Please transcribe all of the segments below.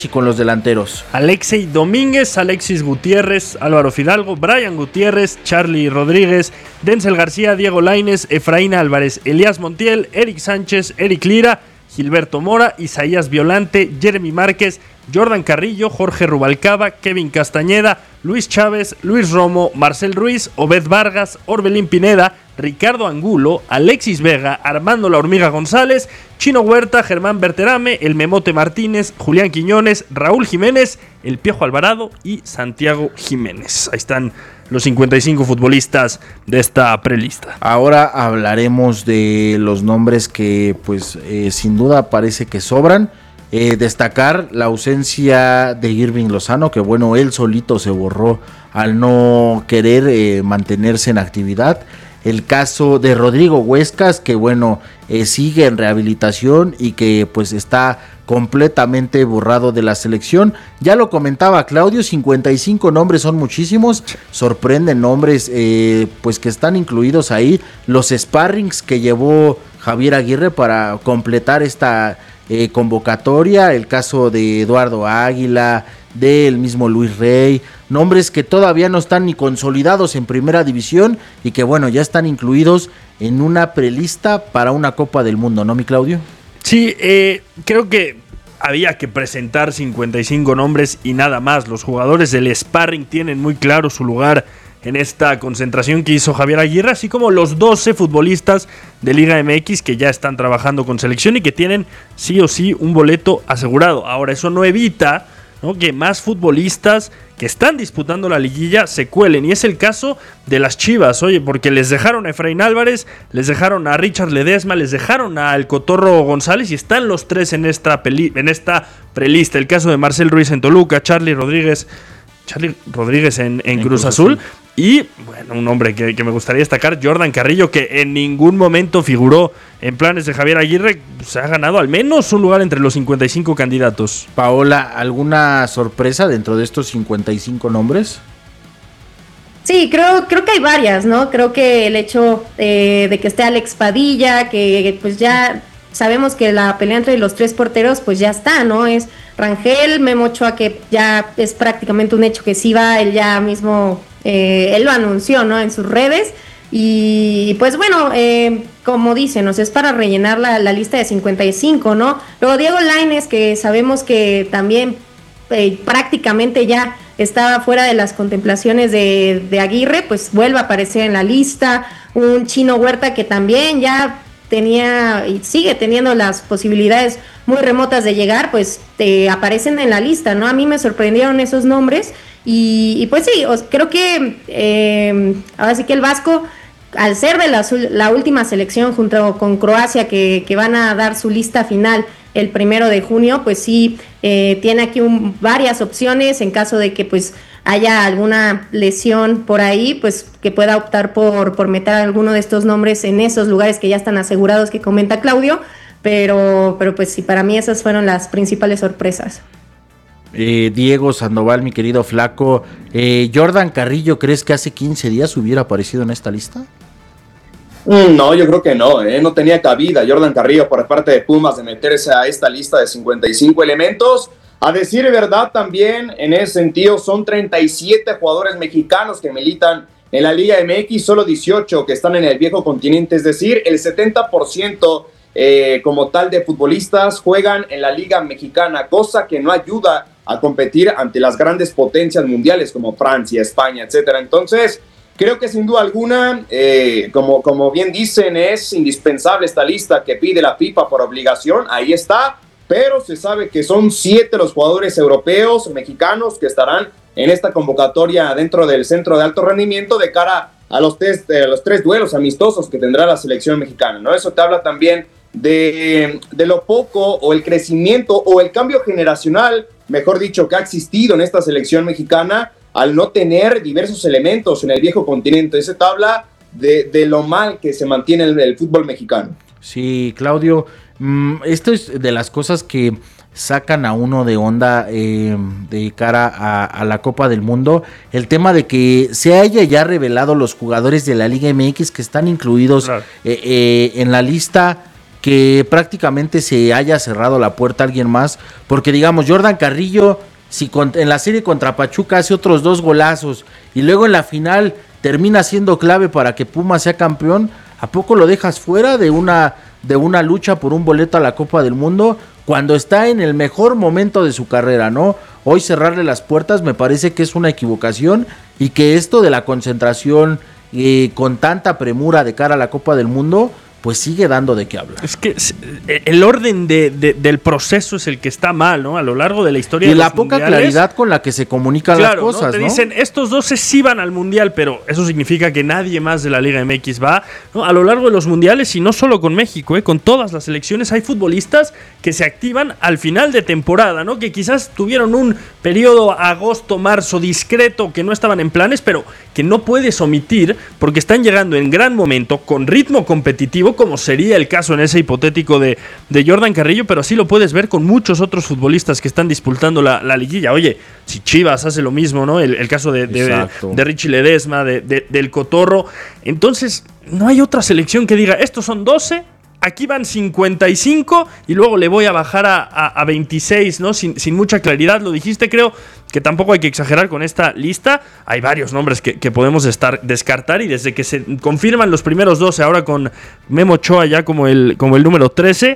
y con los delanteros. Alexei Domínguez, Alexis Gutiérrez, Álvaro Fidalgo, Brian Gutiérrez, Charly Rodríguez, Denzel García, Diego Lainez, Efraín Álvarez, Elías Montiel, Eric Sánchez, Eric Lira, Gilberto Mora, Isaías Violante, Jeremy Márquez, Jordan Carrillo, Jorge Rubalcaba, Kevin Castañeda, Luis Chávez, Luis Romo, Marcel Ruiz, Obed Vargas, Orbelín Pineda, Ricardo Angulo, Alexis Vega, Armando La Hormiga González, Chino Huerta, Germán Berterame, El Memote Martínez, Julián Quiñones, Raúl Jiménez, El Piojo Alvarado y Santiago Jiménez. Ahí están los 55 futbolistas de esta prelista. Ahora hablaremos de los nombres que pues sin duda parece que sobran. Destacar la ausencia de Irving Lozano, que bueno, él solito se borró al no querer mantenerse en actividad. El caso de Rodrigo Huescas, que bueno, sigue en rehabilitación y que pues está completamente borrado de la selección. Ya lo comentaba Claudio, 55 nombres son muchísimos, sorprenden nombres pues que están incluidos ahí, los sparrings que llevó Javier Aguirre para completar esta convocatoria, el caso de Eduardo Águila, del mismo Luis Rey, nombres que todavía no están ni consolidados en primera división y que bueno, ya están incluidos en una prelista para una Copa del Mundo, ¿no, mi Claudio? Sí, creo que había que presentar 55 nombres y nada más. Los jugadores del sparring tienen muy claro su lugar en esta concentración que hizo Javier Aguirre, así como los 12 futbolistas de Liga MX que ya están trabajando con selección y que tienen sí o sí un boleto asegurado. Ahora, eso no evita, ¿no?, que más futbolistas que están disputando la liguilla se cuelen, y es el caso de las Chivas, oye, porque les dejaron a Efraín Álvarez, les dejaron a Richard Ledesma, les dejaron a El Cotorro González y están los tres en esta prelista. El caso de Marcel Ruiz en Toluca, Charly Rodríguez en Cruz Azul. Y, bueno, un hombre que me gustaría destacar, Jordan Carrillo, que en ningún momento figuró en planes de Javier Aguirre, se ha ganado al menos un lugar entre los 55 candidatos. Paola, ¿alguna sorpresa dentro de estos 55 nombres? Sí, creo que hay varias, ¿no? Creo que el hecho de que esté Alex Padilla, que pues ya sabemos que la pelea entre los tres porteros pues ya está, ¿no? Es Rangel, Memo Ochoa, que ya es prácticamente un hecho que sí va, él ya mismo, él lo anunció, ¿no?, en sus redes, y pues bueno, como dicen, es para rellenar la lista de 55, ¿no? Luego Diego Lainez, que sabemos que también prácticamente ya estaba fuera de las contemplaciones de Aguirre, pues vuelve a aparecer en la lista. Un Chino Huerta que también ya tenía y sigue teniendo las posibilidades muy remotas de llegar, pues aparecen en la lista, ¿no? A mí me sorprendieron esos nombres y pues sí, creo que ahora sí que el Vasco, al ser de la última selección junto con Croacia que van a dar su lista final el 1 de junio, pues sí, tiene aquí varias opciones en caso de que pues haya alguna lesión por ahí, pues que pueda optar por meter alguno de estos nombres en esos lugares que ya están asegurados que comenta Claudio, pero pues sí, para mí esas fueron las principales sorpresas. Diego Sandoval, mi querido flaco, Jordan Carrillo, ¿crees que hace 15 días hubiera aparecido en esta lista? No, yo creo que no, no tenía cabida Jordan Carrillo por parte de Pumas de meterse a esta lista de 55 elementos. A decir verdad, también en ese sentido son 37 jugadores mexicanos que militan en la Liga MX, solo 18 que están en el viejo continente, es decir, el 70% como tal de futbolistas juegan en la Liga Mexicana, cosa que no ayuda a competir ante las grandes potencias mundiales como Francia, España, etcétera. Entonces, creo que sin duda alguna, como bien dicen, es indispensable esta lista que pide la FIFA por obligación, ahí está, pero se sabe que son 7 los jugadores europeos, mexicanos, que estarán en esta convocatoria dentro del centro de alto rendimiento de cara a los tres duelos amistosos que tendrá la selección mexicana, ¿no? Eso te habla también de lo poco o el crecimiento o el cambio generacional, mejor dicho, que ha existido en esta selección mexicana al no tener diversos elementos en el viejo continente. Eso te habla de lo mal que se mantiene el fútbol mexicano. Sí, Claudio, esto es de las cosas que sacan a uno de onda de cara a la Copa del Mundo, el tema de que se haya ya revelado los jugadores de la Liga MX que están incluidos, claro, en la lista, que prácticamente se haya cerrado la puerta a alguien más, porque digamos, Jordan Carrillo, si en la serie contra Pachuca hace otros 2 golazos y luego en la final termina siendo clave para que Pumas sea campeón, ¿a poco lo dejas fuera de una lucha por un boleto a la Copa del Mundo cuando está en el mejor momento de su carrera, ¿no? Hoy cerrarle las puertas me parece que es una equivocación, y que esto de la concentración con tanta premura de cara a la Copa del Mundo pues sigue dando de qué hablar. Es que el orden del proceso es el que está mal, ¿no? A lo largo de la historia y de la los poca mundiales, claridad con la que se comunican las cosas, ¿no? Te dicen, estos 12 sí van al mundial, pero eso significa que nadie más de la Liga MX va, ¿no? A lo largo de los mundiales, y no solo con México, con todas las selecciones hay futbolistas que se activan al final de temporada, ¿no? Que quizás tuvieron un periodo agosto-marzo discreto, que no estaban en planes, pero que no puedes omitir porque están llegando en gran momento, con ritmo competitivo, como sería el caso en ese hipotético de Jordan Carrillo, pero así lo puedes ver con muchos otros futbolistas que están disputando la liguilla. Oye, si Chivas hace lo mismo, ¿no? El caso de Richie Ledesma, del Cotorro. Entonces, no hay otra selección que diga, estos son 12, aquí van 55 y luego le voy a bajar a 26, ¿no? Sin mucha claridad. Lo dijiste, creo que tampoco hay que exagerar con esta lista. Hay varios nombres que podemos descartar, y desde que se confirman los primeros 12, ahora con Memo Ochoa ya como el número 13,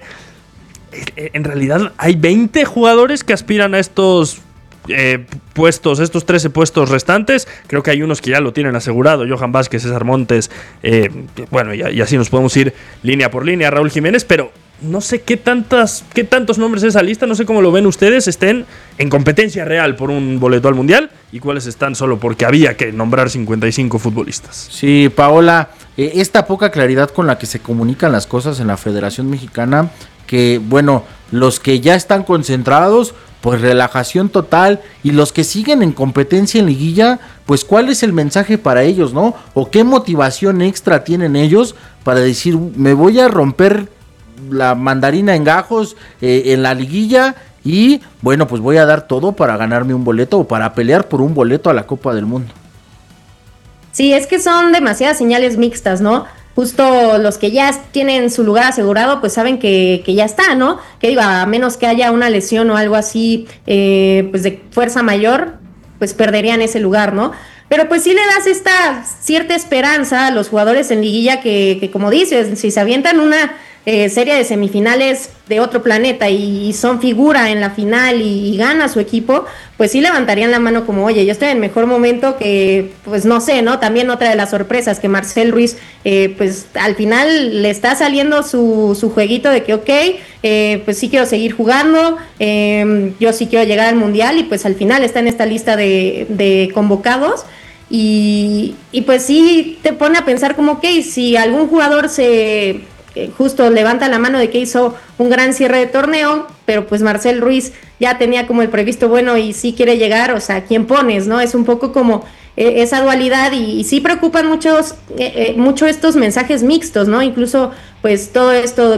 en realidad hay 20 jugadores que aspiran a estos puestos, estos 13 puestos restantes. Creo que hay unos que ya lo tienen asegurado: Johan Vázquez, César Montes, bueno, y así nos podemos ir línea por línea, Raúl Jiménez, pero no sé qué tantos nombres de esa lista, no sé cómo lo ven ustedes, estén en competencia real por un boleto al Mundial, y cuáles están solo porque había que nombrar 55 futbolistas. Sí, Paola, esta poca claridad con la que se comunican las cosas en la Federación Mexicana, que bueno, los que ya están concentrados, pues relajación total, y los que siguen en competencia en liguilla, pues cuál es el mensaje para ellos, ¿no? O qué motivación extra tienen ellos para decir, me voy a romper la mandarina en gajos en la liguilla, y bueno, pues voy a dar todo para ganarme un boleto o para pelear por un boleto a la Copa del Mundo. Sí, es que son demasiadas señales mixtas, ¿no? Justo los que ya tienen su lugar asegurado, pues saben que ya está, ¿no? Que digo, a menos que haya una lesión o algo así, pues de fuerza mayor, pues perderían ese lugar, ¿no? Pero pues sí le das esta cierta esperanza a los jugadores en liguilla que como dices, si se avientan una serie de semifinales de otro planeta y son figura en la final y gana su equipo, pues sí levantarían la mano como, oye, yo estoy en mejor momento que, pues no sé, ¿no? También otra de las sorpresas, que Marcel Ruiz, pues al final le está saliendo su jueguito de que, ok, pues sí quiero seguir jugando, yo sí quiero llegar al Mundial, y pues al final está en esta lista de convocados. Y pues sí te pone a pensar como, ok, si algún jugador justo levanta la mano de que hizo un gran cierre de torneo, pero pues Marcel Ruiz ya tenía como el previsto bueno y sí quiere llegar, o sea, ¿quién pones, no? Es un poco como esa dualidad, y sí preocupan mucho estos mensajes mixtos, ¿no? Incluso pues todo esto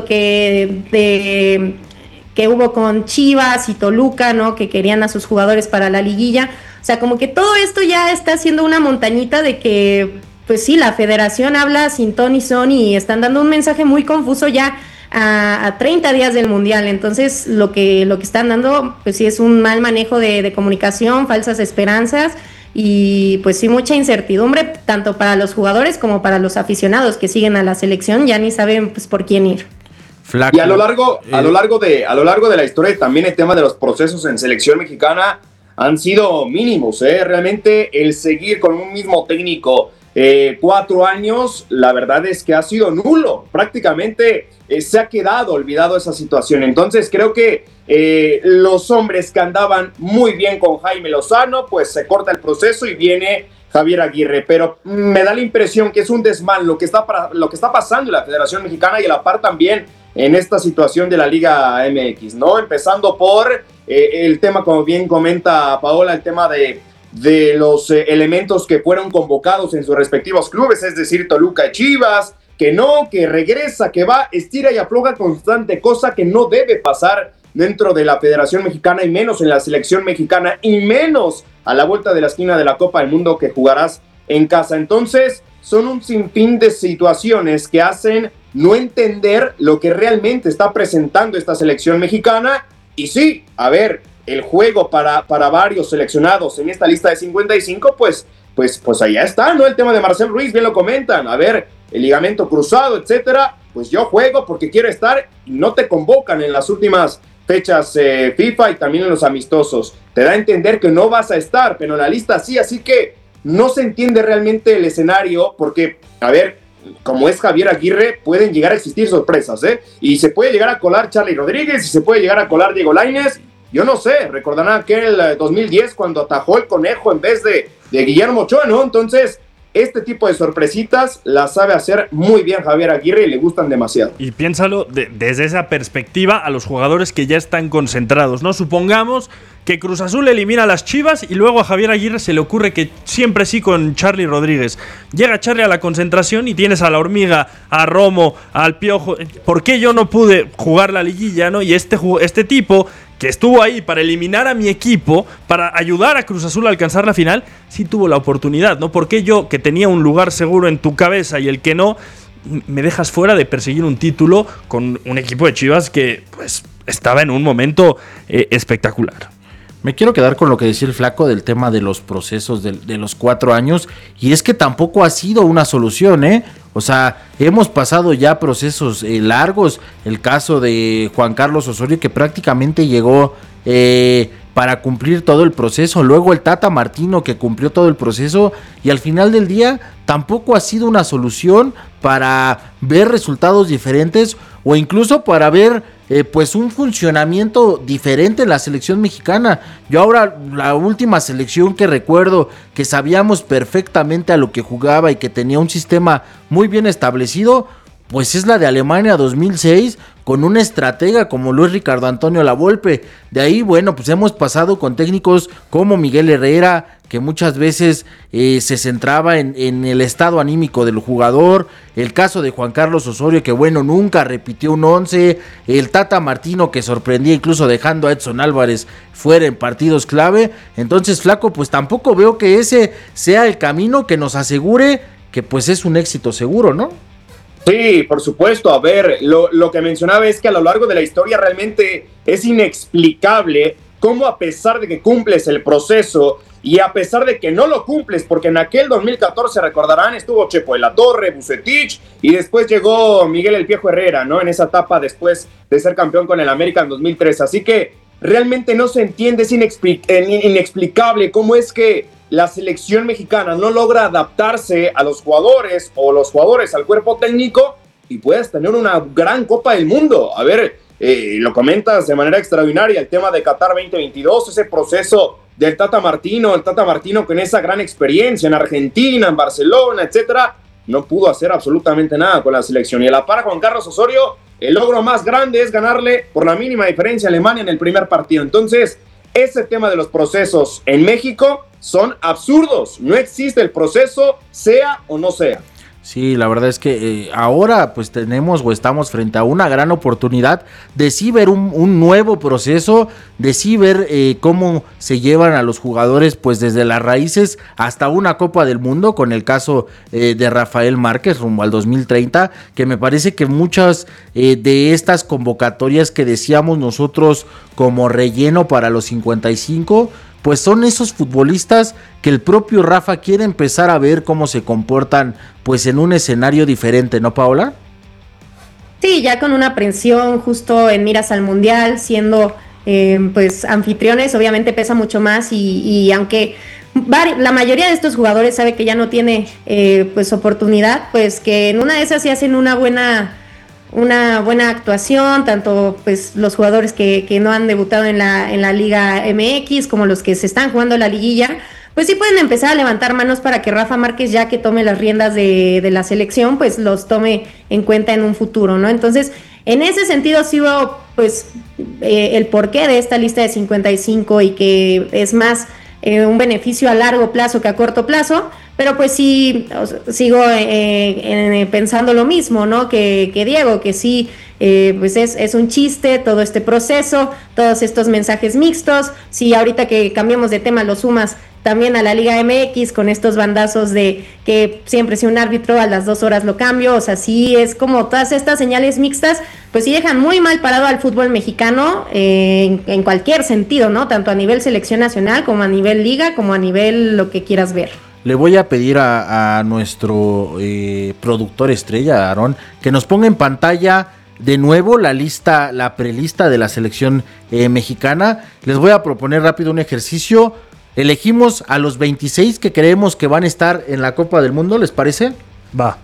que hubo con Chivas y Toluca, ¿no? Que querían a sus jugadores para la liguilla. O sea, como que todo esto ya está haciendo una montañita de que, pues sí, la federación habla sin ton ni son, y están dando un mensaje muy confuso ya a 30 días del Mundial. Entonces, lo que están dando, pues sí, es un mal manejo de comunicación, falsas esperanzas, y pues sí, mucha incertidumbre, tanto para los jugadores como para los aficionados que siguen a la selección, ya ni saben pues por quién ir. Flaco. Y a lo largo de la historia, también el tema de los procesos en selección mexicana han sido mínimos, Realmente el seguir con un mismo técnico 4 años, la verdad es que ha sido nulo. Prácticamente se ha quedado olvidado esa situación. Entonces creo que los hombres que andaban muy bien con Jaime Lozano, pues se corta el proceso y viene Javier Aguirre. Pero me da la impresión que es un desmán lo que está pasando en la Federación Mexicana, y a la par también en esta situación de la Liga MX, ¿no? Empezando por el tema, como bien comenta Paola, el tema de los elementos que fueron convocados en sus respectivos clubes, es decir, Toluca y Chivas, que regresa, que va, estira y afloja constante, cosa que no debe pasar dentro de la Federación Mexicana, y menos en la selección mexicana, y menos a la vuelta de la esquina de la Copa del Mundo que jugarás en casa. Entonces, son un sinfín de situaciones que hacen no entender lo que realmente está presentando esta selección mexicana. Y sí, a ver, el juego para varios seleccionados en esta lista de 55, pues allá está, ¿no? El tema de Marcel Ruiz, bien lo comentan. A ver, el ligamento cruzado, etcétera. Pues yo juego porque quiero estar y no te convocan en las últimas fechas FIFA y también en los amistosos. Te da a entender que no vas a estar, pero en la lista sí, así que no se entiende realmente el escenario porque, a ver, como es Javier Aguirre, pueden llegar a existir sorpresas, ¿eh? Y se puede llegar a colar Charly Rodríguez y se puede llegar a colar Diego Lainez. Yo no sé, recordarán aquel 2010 cuando atajó el Conejo en vez de Guillermo Ochoa, ¿no? Entonces, este tipo de sorpresitas las sabe hacer muy bien Javier Aguirre y le gustan demasiado. Y piénsalo desde esa perspectiva a los jugadores que ya están concentrados, ¿no? Supongamos que Cruz Azul elimina a las Chivas y luego a Javier Aguirre se le ocurre que siempre sí con Charly Rodríguez. Llega Charly a la concentración y tienes a la Hormiga, a Romo, al Piojo. ¿Por qué yo no pude jugar la liguilla, no? Y este tipo que estuvo ahí para eliminar a mi equipo, para ayudar a Cruz Azul a alcanzar la final, sí tuvo la oportunidad, ¿no? ¿Por qué yo, que tenía un lugar seguro en tu cabeza y el que no, me dejas fuera de perseguir un título con un equipo de Chivas que pues estaba en un momento espectacular? Me quiero quedar con lo que decía el Flaco del tema de los procesos de los 4 años, y es que tampoco ha sido una solución, ¿eh? O sea, hemos pasado ya procesos largos, el caso de Juan Carlos Osorio que prácticamente llegó para cumplir todo el proceso, luego el Tata Martino que cumplió todo el proceso y al final del día tampoco ha sido una solución para ver resultados diferentes o incluso para ver pues un funcionamiento diferente en la selección mexicana. Yo ahora la última selección que recuerdo que sabíamos perfectamente a lo que jugaba y que tenía un sistema muy bien establecido, pues es la de Alemania 2006 con un estratega como Luis Ricardo Antonio Lavolpe. De ahí, bueno, pues hemos pasado con técnicos como Miguel Herrera, que muchas veces se centraba en el estado anímico del jugador. El caso de Juan Carlos Osorio, que bueno, nunca repitió un 11. El Tata Martino, que sorprendía incluso dejando a Edson Álvarez fuera en partidos clave. Entonces, Flaco, pues tampoco veo que ese sea el camino que nos asegure que pues es un éxito seguro, ¿no? Sí, por supuesto. A ver, lo que mencionaba es que a lo largo de la historia realmente es inexplicable cómo a pesar de que cumples el proceso y a pesar de que no lo cumples, porque en aquel 2014, recordarán, estuvo Chepo de la Torre, Vucetich y después llegó Miguel El Piojo Herrera, ¿no? En esa etapa después de ser campeón con el América en 2003. Así que realmente no se entiende, es inexplicable cómo es que la selección mexicana no logra adaptarse a los jugadores o los jugadores al cuerpo técnico y puedas tener una gran Copa del Mundo. A ver, lo comentas de manera extraordinaria, el tema de Qatar 2022, ese proceso del Tata Martino, el Tata Martino con esa gran experiencia en Argentina, en Barcelona, etcétera, no pudo hacer absolutamente nada con la selección. Y a la par, Juan Carlos Osorio, el logro más grande es ganarle por la mínima diferencia a Alemania en el primer partido. Entonces, ese tema de los procesos en México son absurdos. No existe el proceso, sea o no sea. Sí, la verdad es que ahora pues tenemos o estamos frente a una gran oportunidad de sí ver un nuevo proceso, de sí ver cómo se llevan a los jugadores pues desde las raíces hasta una Copa del Mundo, con el caso de Rafael Márquez rumbo al 2030, que me parece que muchas de estas convocatorias que decíamos nosotros como relleno para los 55, pues son esos futbolistas que el propio Rafa quiere empezar a ver cómo se comportan pues en un escenario diferente, ¿no, Paola? Sí, ya con una presión justo en miras al Mundial, siendo pues anfitriones, obviamente pesa mucho más y aunque la mayoría de estos jugadores sabe que ya no tiene pues oportunidad, pues que en una de esas sí hacen una buena actuación, tanto pues los jugadores que no han debutado en la Liga MX como los que se están jugando la liguilla, pues sí pueden empezar a levantar manos para que Rafa Márquez, ya que tome las riendas de la selección, pues los tome en cuenta en un futuro, ¿no? Entonces, en ese sentido sí veo pues el porqué de esta lista de 55 y que es más un beneficio a largo plazo que a corto plazo, pero pues sí, sigo pensando lo mismo, ¿no? Que Diego, que sí, pues es un chiste todo este proceso, todos estos mensajes mixtos. Si ahorita que cambiamos de tema lo sumas también a la Liga MX con estos bandazos de que siempre si un árbitro a las 2 horas lo cambio, o sea, sí es como todas estas señales mixtas, pues sí dejan muy mal parado al fútbol mexicano en cualquier sentido, ¿no? Tanto a nivel selección nacional como a nivel liga, como a nivel lo que quieras ver. Le voy a pedir a nuestro productor estrella, Aarón, que nos ponga en pantalla de nuevo la prelista de la selección mexicana. Les voy a proponer rápido un ejercicio. Elegimos a los 26 que creemos que van a estar en la Copa del Mundo, ¿les parece? Va.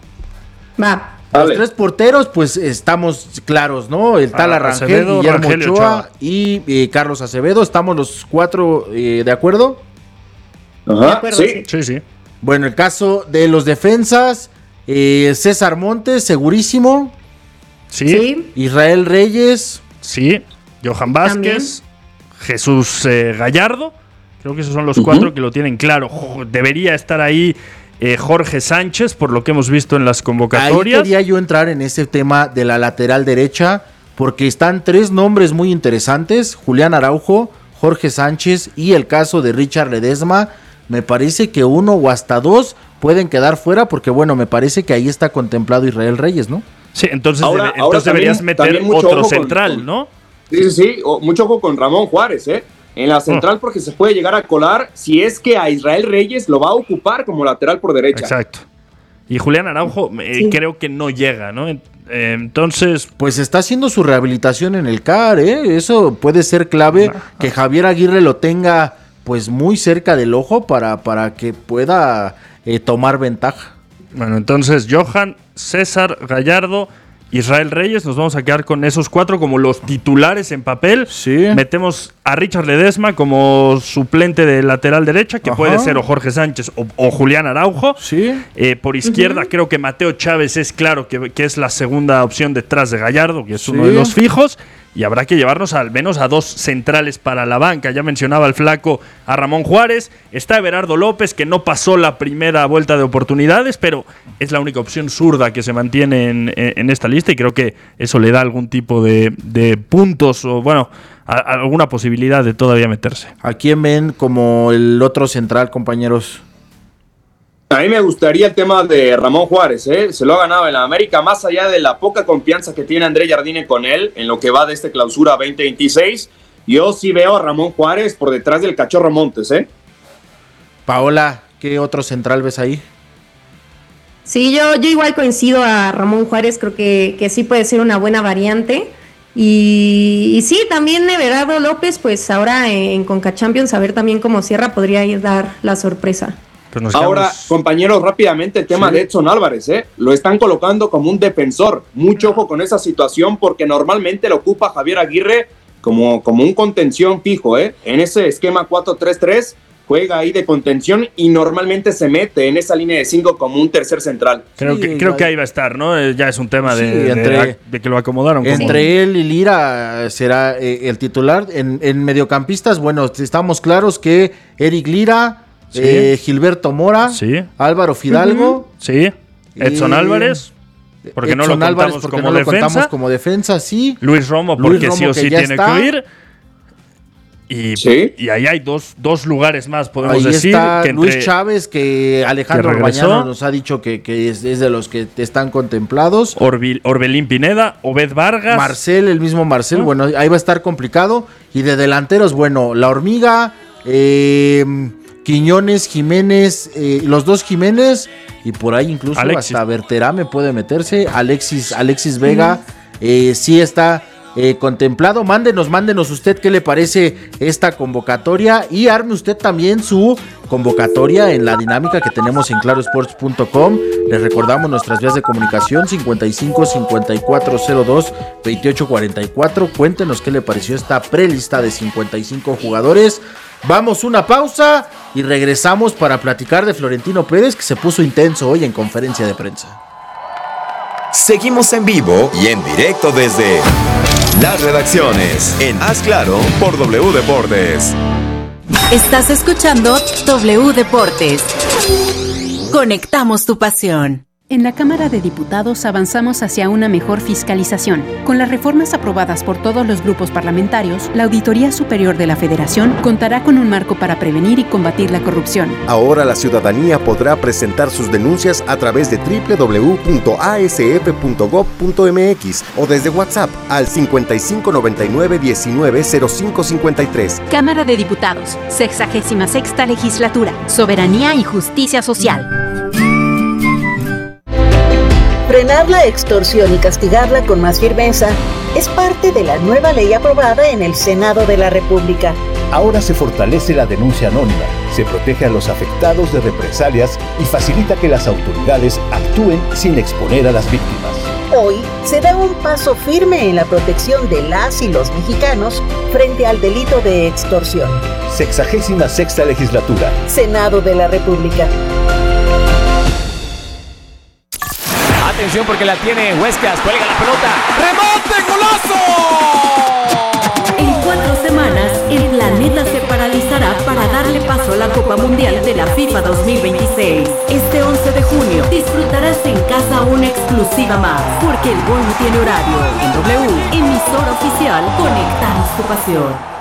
Los 3 porteros, pues estamos claros, ¿no? El tal Rangel, Acevedo, Guillermo Rangel Ochoa y Carlos Acevedo. ¿Estamos los 4 de acuerdo? Ajá, De acuerdo, Sí. Bueno, el caso de los defensas, César Montes, segurísimo. Sí. Israel Reyes. Sí. Johan Vázquez. Jesús Gallardo. Creo que esos son los 4 que lo tienen claro. Debería estar ahí Jorge Sánchez, por lo que hemos visto en las convocatorias. Ahí quería yo entrar en ese tema de la lateral derecha, porque están 3 nombres muy interesantes: Julián Araujo, Jorge Sánchez y el caso de Richard Ledesma. Me parece que 1 o hasta 2 pueden quedar fuera, porque bueno, me parece que ahí está contemplado Israel Reyes, ¿no? Sí, entonces, ahora deberías meter otro ojo central, ¿no? Sí, mucho ojo con Ramón Juárez, en la central, porque se puede llegar a colar si es que a Israel Reyes lo va a ocupar como lateral por derecha. Exacto. Y Julián Araujo creo que no llega, ¿no? Entonces, pues está haciendo su rehabilitación en el CAR, eso puede ser clave, que Javier Aguirre lo tenga pues muy cerca del ojo para que pueda tomar ventaja. Bueno, entonces Johan, César Gallardo, Israel Reyes, nos vamos a quedar con esos 4 como los titulares en papel. Sí. Metemos a Richard Ledesma como suplente de lateral derecha, que puede ser o Jorge Sánchez o Julián Araujo. Sí. Por izquierda creo que Mateo Chávez es claro que es la segunda opción detrás de Gallardo, que es uno de los fijos. Y habrá que llevarnos al menos a 2 centrales para la banca. Ya mencionaba el flaco a Ramón Juárez. Está Everardo López, que no pasó la primera vuelta de oportunidades, pero es la única opción zurda que se mantiene en esta lista, y creo que eso le da algún tipo de puntos o, bueno, alguna posibilidad de todavía meterse. ¿A quién ven como el otro central, compañeros? A mí me gustaría el tema de Ramón Juárez, se lo ha ganado en la América, más allá de la poca confianza que tiene André Jardine con él en lo que va de este clausura 2026. Yo sí veo a Ramón Juárez por detrás del Cachorro Montes, Paola, ¿qué otro central ves ahí? Sí, yo igual coincido a Ramón Juárez, creo que sí puede ser una buena variante. Y sí, también Everardo López, pues ahora en Conca Champions, a ver también cómo cierra, podría ir dar la sorpresa. Pues ahora, compañeros, rápidamente el tema de Edson Álvarez, lo están colocando como un defensor. Mucho ojo con esa situación, porque normalmente lo ocupa Javier Aguirre como un contención fijo, en ese esquema 4-3-3, juega ahí de contención y normalmente se mete en esa línea de 5 como un tercer central. Creo que ahí va a estar, ¿no? Ya es un tema de que lo acomodaron. Entre él y Lira será el titular. En mediocampistas, bueno, estamos claros que Eric Lira, Gilberto Mora, Álvaro Fidalgo, Edson Álvarez, porque no lo contamos como defensa, sí. Luis Romo, porque sí o sí tiene que ir. Y ahí hay dos lugares más, podemos ahí decir. Está que Luis Chávez, que Alejandro Orbañano nos ha dicho que es de los que están contemplados. Orbelín Pineda, Obed Vargas. Marcel, el mismo Marcel, bueno, ahí va a estar complicado. Y de delanteros, bueno, La Hormiga, Quiñones, Jiménez, los 2 Jiménez, y por ahí incluso hasta Berterame puede meterse. Alexis Vega, sí está contemplado. Mándenos usted qué le parece esta convocatoria, y arme usted también su convocatoria en la dinámica que tenemos en clarosports.com. Les recordamos nuestras vías de comunicación: 55 5402 2844. Cuéntenos qué le pareció esta prelista de 55 jugadores. Vamos una pausa y regresamos para platicar de Florentino Pérez, que se puso intenso hoy en conferencia de prensa. Seguimos en vivo y en directo desde las redacciones en Haz Claro por W Deportes. Estás escuchando W Deportes. Conectamos tu pasión. En la Cámara de Diputados avanzamos hacia una mejor fiscalización. Con las reformas aprobadas por todos los grupos parlamentarios, la Auditoría Superior de la Federación contará con un marco para prevenir y combatir la corrupción. Ahora la ciudadanía podrá presentar sus denuncias a través de www.asf.gov.mx o desde WhatsApp al 5599-190553. Cámara de Diputados, 66ª Legislatura, Soberanía y Justicia Social. Frenar la extorsión y castigarla con más firmeza es parte de la nueva ley aprobada en el Senado de la República. Ahora se fortalece la denuncia anónima, se protege a los afectados de represalias y facilita que las autoridades actúen sin exponer a las víctimas. Hoy se da un paso firme en la protección de las y los mexicanos frente al delito de extorsión. 66ª Legislatura. Senado de la República. Atención porque la tiene Huescas, cuelga la pelota. ¡Rebote, golazo! En 4 semanas, el planeta se paralizará para darle paso a la Copa Mundial de la FIFA 2026. Este 11 de junio disfrutarás en casa una exclusiva más, porque el gol no tiene horario. En W, emisora oficial, conectamos tu pasión.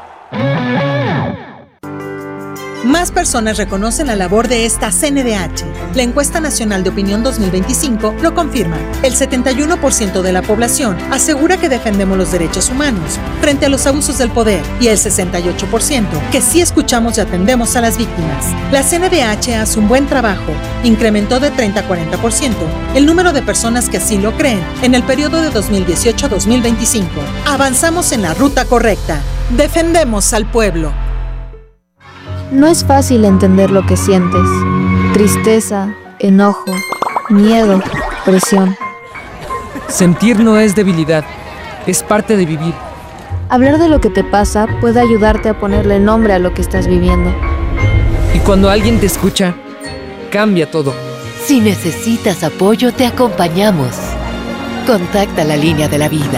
Más personas reconocen la labor de esta CNDH. La Encuesta Nacional de Opinión 2025 lo confirma. El 71% de la población asegura que defendemos los derechos humanos frente a los abusos del poder y el 68% que sí escuchamos y atendemos a las víctimas. La CNDH hace un buen trabajo. Incrementó de 30 a 40% el número de personas que así lo creen en el periodo de 2018 a 2025. Avanzamos en la ruta correcta. Defendemos al pueblo. No es fácil entender lo que sientes. Tristeza, enojo, miedo, presión. Sentir no es debilidad, es parte de vivir. Hablar de lo que te pasa puede ayudarte a ponerle nombre a lo que estás viviendo. Y cuando alguien te escucha, cambia todo. Si necesitas apoyo, te acompañamos. Contacta la línea de la vida.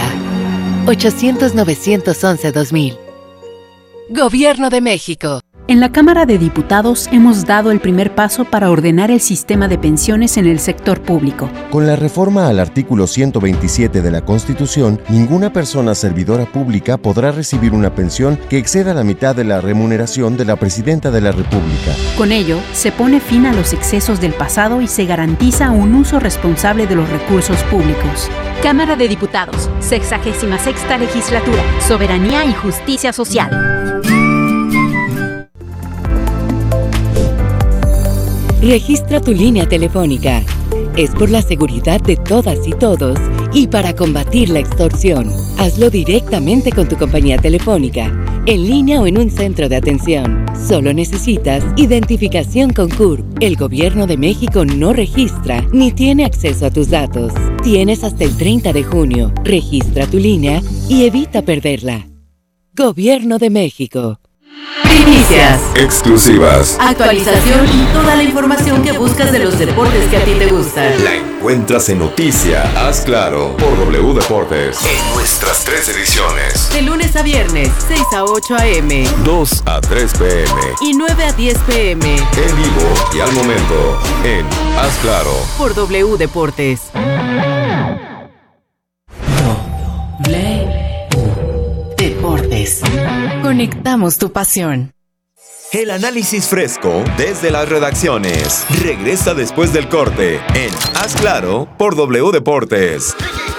800-911-2000. Gobierno de México. En la Cámara de Diputados hemos dado el primer paso para ordenar el sistema de pensiones en el sector público. Con la reforma al artículo 127 de la Constitución, ninguna persona servidora pública podrá recibir una pensión que exceda la mitad de la remuneración de la Presidenta de la República. Con ello, se pone fin a los excesos del pasado y se garantiza un uso responsable de los recursos públicos. Cámara de Diputados, 66ª Legislatura, Soberanía y Justicia Social. Registra tu línea telefónica. Es por la seguridad de todas y todos y para combatir la extorsión. Hazlo directamente con tu compañía telefónica, en línea o en un centro de atención. Solo necesitas identificación con CURP. El Gobierno de México no registra ni tiene acceso a tus datos. Tienes hasta el 30 de junio. Registra tu línea y evita perderla. Gobierno de México. Primicias, exclusivas, actualización y toda la información que buscas de los deportes que a ti te gustan. La encuentras en Noticia, Haz Claro, por W Deportes. En nuestras 3 ediciones. De lunes a viernes, 6 a 8 a.m. 2 a 3 p.m. Y 9 a 10 p.m. En vivo y al momento, en Haz Claro. Por W Deportes. Deportes. Conectamos tu pasión. El análisis fresco desde las redacciones. Regresa después del corte en Haz Claro por W Deportes.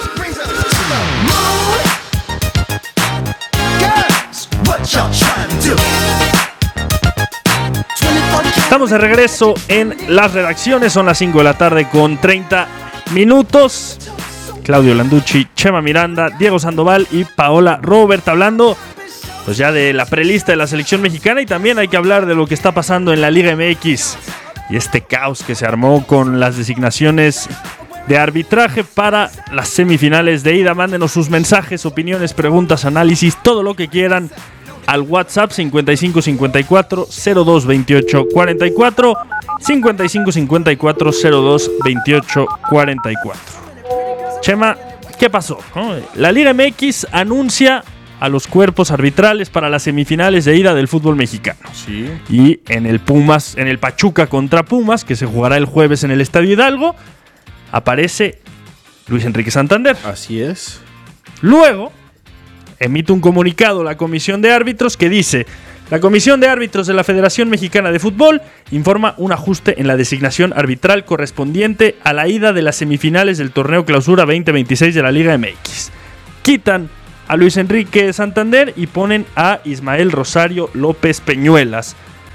Estamos de regreso en las redacciones. Son las 5 de la tarde con 30 minutos. Claudio Landucci, Chema Miranda, Diego Sandoval y Paola Robert hablando pues ya de la prelista de la selección mexicana, y también hay que hablar de lo que está pasando en la Liga MX y este caos que se armó con las designaciones de arbitraje para las semifinales de ida. Mándenos sus mensajes, opiniones, preguntas, análisis, todo lo que quieran al WhatsApp 55 54 02 28 44 55 54 02 28 44. Chema, ¿qué pasó? La Liga MX anuncia a los cuerpos arbitrales para las semifinales de ida del fútbol mexicano. Sí. Y en el Pachuca contra Pumas, que se jugará el jueves en el Estadio Hidalgo, aparece Luis Enrique Santander. Así es. Luego, emite un comunicado la Comisión de Árbitros que dice: la Comisión de Árbitros de la Federación Mexicana de Fútbol informa un ajuste en la designación arbitral correspondiente a la ida de las semifinales del Torneo Clausura 2026 de la Liga MX. Quitan a Luis Enrique Santander y ponen a Ismael Rosario López Peñuelas.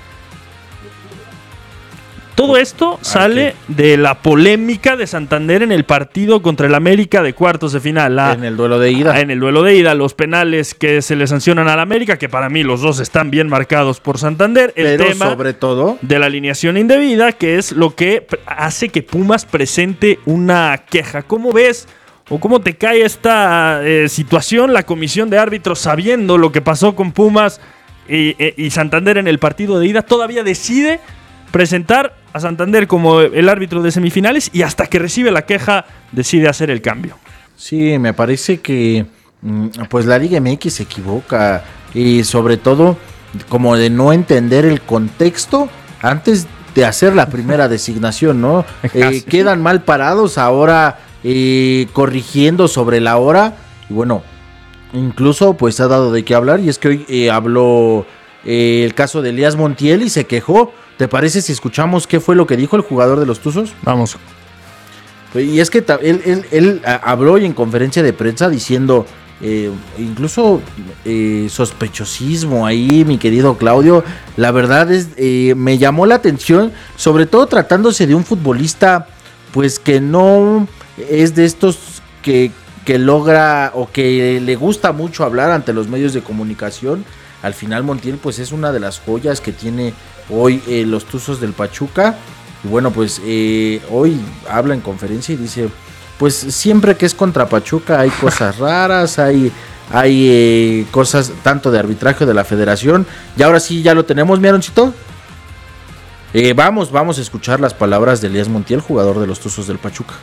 Todo esto sale de la polémica de Santander en el partido contra el América de cuartos de final. En el duelo de ida. En el duelo de ida, los penales que se le sancionan al América, que para mí los dos están bien marcados por Santander. El Pero tema sobre todo de la alineación indebida, que es lo que hace que Pumas presente una queja. ¿Cómo ves o cómo te cae esta situación? La comisión de árbitros, sabiendo lo que pasó con Pumas y Santander en el partido de ida, todavía decide presentar a Santander como el árbitro de semifinales y hasta que recibe la queja decide hacer el cambio. Sí, me parece que pues la Liga MX se equivoca y sobre todo como de no entender el contexto antes de hacer la primera designación, ¿no? Quedan mal parados ahora corrigiendo sobre la hora y bueno, incluso pues ha dado de qué hablar y es que hoy habló el caso de Elías Montiel y se quejó. ¿Te parece si escuchamos qué fue lo que dijo el jugador de los Tuzos? Vamos. Y es que él habló en conferencia de prensa diciendo incluso sospechosismo ahí, mi querido Claudio. La verdad es me llamó la atención, sobre todo tratándose de un futbolista pues que no es de estos que logra o que le gusta mucho hablar ante los medios de comunicación. Al final Montiel pues es una de las joyas que tiene hoy los Tuzos del Pachuca. Y bueno, pues hoy habla en conferencia y dice, pues siempre que es contra Pachuca hay cosas raras, hay cosas tanto de arbitraje de la federación. Y ahora sí, ya lo tenemos, mi Aaroncito. Vamos a escuchar las palabras de Elías Montiel, jugador de los Tuzos del Pachuca.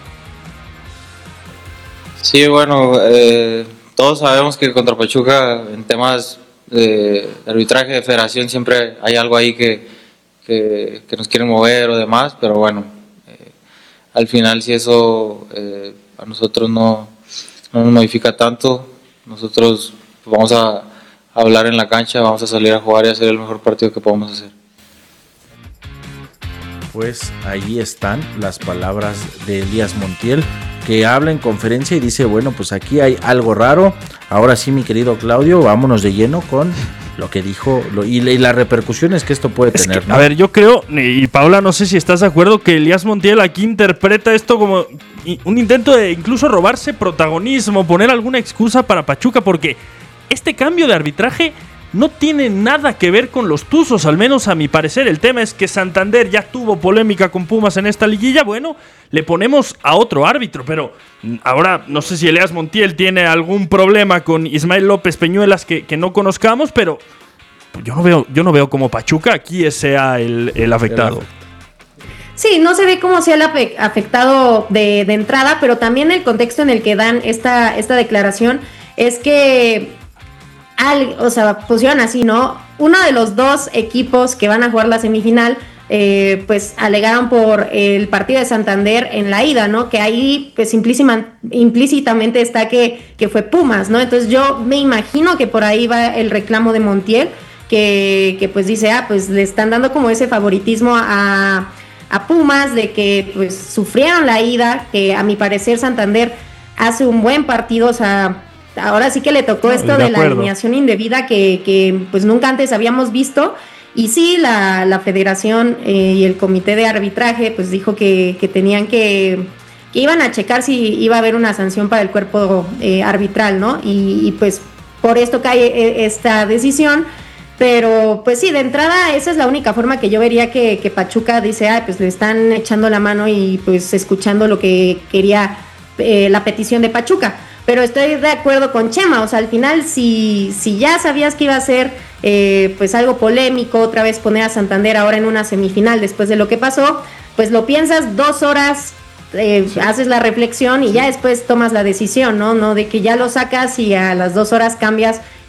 Sí, bueno, todos sabemos que contra Pachuca en temas de arbitraje de federación siempre hay algo ahí que nos quieren mover o demás, pero bueno, al final si eso a nosotros no nos modifica tanto, nosotros vamos a hablar en la cancha, vamos a salir a jugar y hacer el mejor partido que podamos hacer. Pues ahí están las palabras de Elías Montiel, que habla en conferencia y dice, bueno, pues aquí hay algo raro. Ahora sí, mi querido Claudio, vámonos de lleno con lo que dijo y las repercusiones que esto puede tener, ¿no? A ver, yo creo, y Paula, no sé si estás de acuerdo, que Elías Montiel aquí interpreta esto como un intento de incluso robarse protagonismo, poner alguna excusa para Pachuca, porque este cambio de arbitraje no tiene nada que ver con los Tuzos, al menos a mi parecer. El tema es que Santander ya tuvo polémica con Pumas en esta liguilla. Bueno, le ponemos a otro árbitro, pero ahora no sé si Elías Montiel tiene algún problema con Ismael López Peñuelas que no conozcamos, pero yo no veo como Pachuca aquí sea el afectado. Sí, no se ve como sea el afectado de entrada, pero también el contexto en el que dan esta declaración es que pusieron así, ¿no? Uno de los dos equipos que van a jugar la semifinal, pues alegaron por el partido de Santander en la ida, ¿no? Que ahí, pues implícitamente está que fue Pumas, ¿no? Entonces yo me imagino que por ahí va el reclamo de Montiel, que pues dice, pues le están dando como ese favoritismo a Pumas, de que pues sufrieron la ida, que a mi parecer Santander hace un buen partido, o sea, ahora sí que le tocó esto de la alineación indebida que pues nunca antes habíamos visto. Y sí, la federación y el comité de arbitraje pues dijo que tenían que iban a checar si iba a haber una sanción para el cuerpo arbitral, ¿no? Y pues por esto cae esta decisión. Pero pues sí, de entrada esa es la única forma que yo vería que Pachuca dice, pues le están echando la mano y pues escuchando lo que quería la petición de Pachuca. Pero estoy de acuerdo con Chema, o sea, al final si ya sabías que iba a ser pues algo polémico, otra vez poner a Santander ahora en una semifinal después de lo que pasó, pues lo piensas 2 horas, haces la reflexión y ya después tomas la decisión, ¿no? De que ya lo sacas y a las 2 horas cambias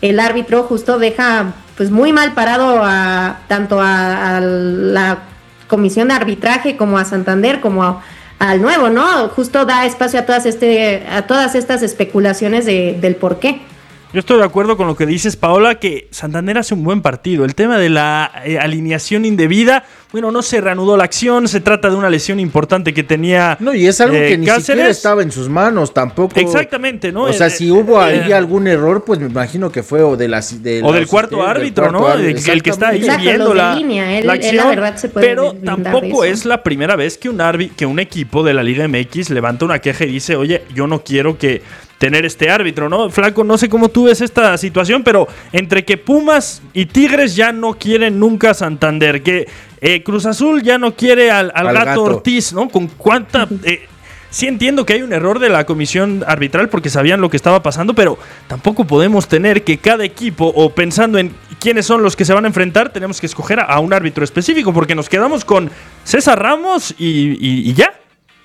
el árbitro justo deja pues muy mal parado tanto a la comisión de arbitraje como a Santander como al nuevo, ¿no? Justo da espacio a todas estas especulaciones del por qué. Yo estoy de acuerdo con lo que dices, Paola, que Santander hace un buen partido. El tema de la alineación indebida, bueno, no se reanudó la acción, se trata de una lesión importante que tenía No, y es algo que ni Cáceres. siquiera estaba en sus manos, tampoco. Exactamente, ¿no? O sea, si hubo ahí algún error, pues me imagino que fue o del cuarto árbitro, ¿no? El que está ahí viendo la acción, la verdad se puede pero tampoco de es la primera vez que un equipo de la Liga MX levanta una queja y dice, oye, yo no quiero tener este árbitro, ¿no? Flaco, no sé cómo tú ves esta situación, pero entre que Pumas y Tigres ya no quieren nunca a Santander, que Cruz Azul ya no quiere al gato Ortiz, ¿no? Con cuánta... sí entiendo que hay un error de la comisión arbitral porque sabían lo que estaba pasando, pero tampoco podemos tener que cada equipo, o pensando en quiénes son los que se van a enfrentar, tenemos que escoger a un árbitro específico, porque nos quedamos con César Ramos y ya.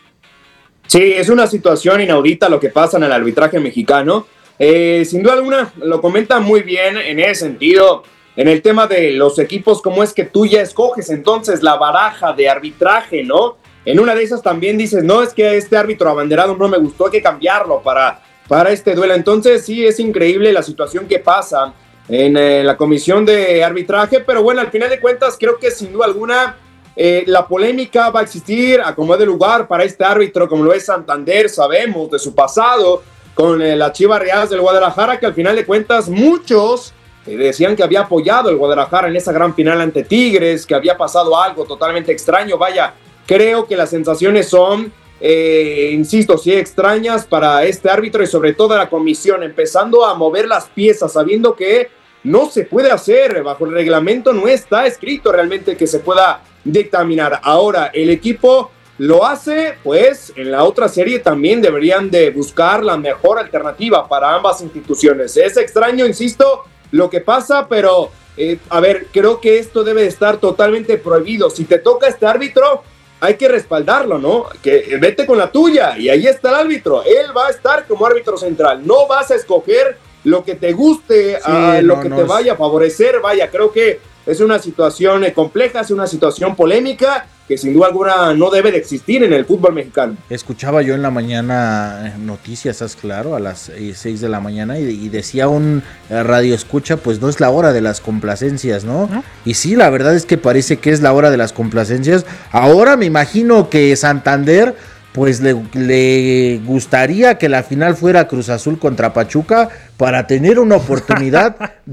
Sí, es una situación inaudita lo que pasa en el arbitraje mexicano. Sin duda alguna, lo comenta muy bien en ese sentido, en el tema de los equipos, cómo es que tú ya escoges entonces la baraja de arbitraje, ¿no? En una de esas también dices, no, es que este árbitro abanderado no me gustó, hay que cambiarlo para este duelo. Entonces sí, es increíble la situación que pasa en la comisión de arbitraje, pero bueno, al final de cuentas creo que sin duda alguna la polémica va a existir a como de lugar para este árbitro, como lo es Santander. Sabemos de su pasado con la Chivas Rayadas del Guadalajara, que al final de cuentas muchos decían que había apoyado el Guadalajara en esa gran final ante Tigres, que había pasado algo totalmente extraño. Vaya, creo que las sensaciones son, insisto, sí extrañas para este árbitro y sobre todo la comisión, empezando a mover las piezas, sabiendo que no se puede hacer, bajo el reglamento no está escrito realmente que se pueda dictaminar. Ahora, el equipo lo hace, pues en la otra serie también deberían de buscar la mejor alternativa para ambas instituciones. Es extraño, insisto, lo que pasa, pero a ver, creo que esto debe de estar totalmente prohibido. Si te toca este árbitro, hay que respaldarlo, ¿no? Que vete con la tuya y ahí está el árbitro. Él va a estar como árbitro central. No vas a escoger lo que te guste, lo que te vaya a favorecer. Vaya, creo que es una situación compleja, es una situación polémica que sin duda alguna no debe de existir en el fútbol mexicano. Escuchaba yo en la mañana noticias, ¿estás claro? A las 6 de la mañana y decía un radio escucha, pues no es la hora de las complacencias, ¿no? Y sí, la verdad es que parece que es la hora de las complacencias. Ahora me imagino que Santander pues le gustaría que la final fuera Cruz Azul contra Pachuca para tener una oportunidad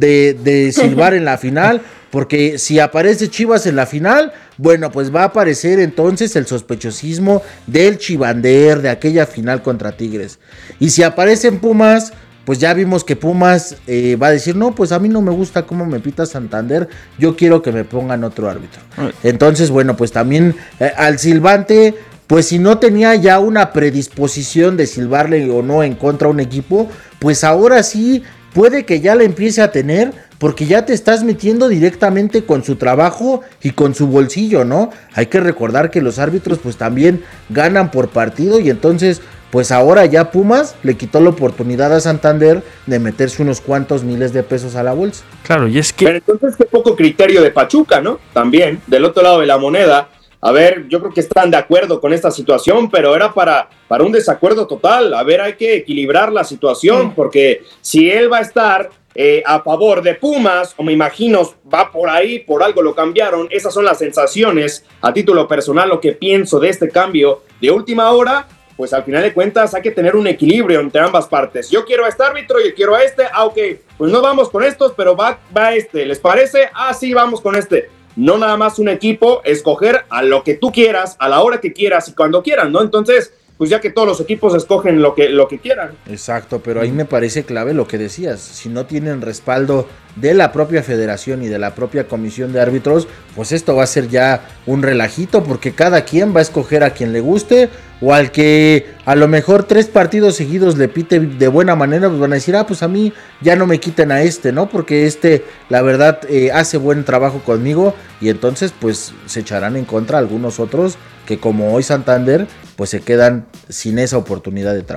de silbar en la final, porque si aparece Chivas en la final, bueno, pues va a aparecer entonces el sospechosismo del Chivander, de aquella final contra Tigres. Y si aparecen Pumas, pues ya vimos que Pumas va a decir, no, pues a mí no me gusta cómo me pita Santander, yo quiero que me pongan otro árbitro. Entonces, bueno, pues también al silbante, pues si no tenía ya una predisposición de silbarle o no en contra a un equipo, pues ahora sí puede que ya la empiece a tener, porque ya te estás metiendo directamente con su trabajo y con su bolsillo, ¿no? Hay que recordar que los árbitros pues también ganan por partido y entonces pues ahora ya Pumas le quitó la oportunidad a Santander de meterse unos cuantos miles de pesos a la bolsa. Claro, y es que... Pero entonces qué poco criterio de Pachuca, ¿no? También, del otro lado de la moneda. A ver, yo creo que están de acuerdo con esta situación, pero era para un desacuerdo total. A ver, hay que equilibrar la situación, porque si él va a estar a favor de Pumas, o me imagino va por ahí, por algo lo cambiaron, esas son las sensaciones, a título personal, lo que pienso de este cambio de última hora, pues al final de cuentas hay que tener un equilibrio entre ambas partes. Yo quiero a este árbitro, yo quiero a este, ok, pues no vamos con estos, pero va este, ¿les parece? Sí, vamos con este. No nada más un equipo, escoger a lo que tú quieras, a la hora que quieras y cuando quieras, ¿no? Entonces, pues ya que todos los equipos escogen lo que quieran. Exacto, pero ahí me parece clave lo que decías. Si no tienen respaldo de la propia federación y de la propia comisión de árbitros, pues esto va a ser ya un relajito, porque cada quien va a escoger a quien le guste, o al que a lo mejor 3 partidos seguidos le pite de buena manera, pues van a decir, pues a mí ya no me quiten a este, ¿no? Porque la verdad, hace buen trabajo conmigo, y entonces pues se echarán en contra algunos otros que, como hoy Santander, pues se quedan sin esa oportunidad de trabajo.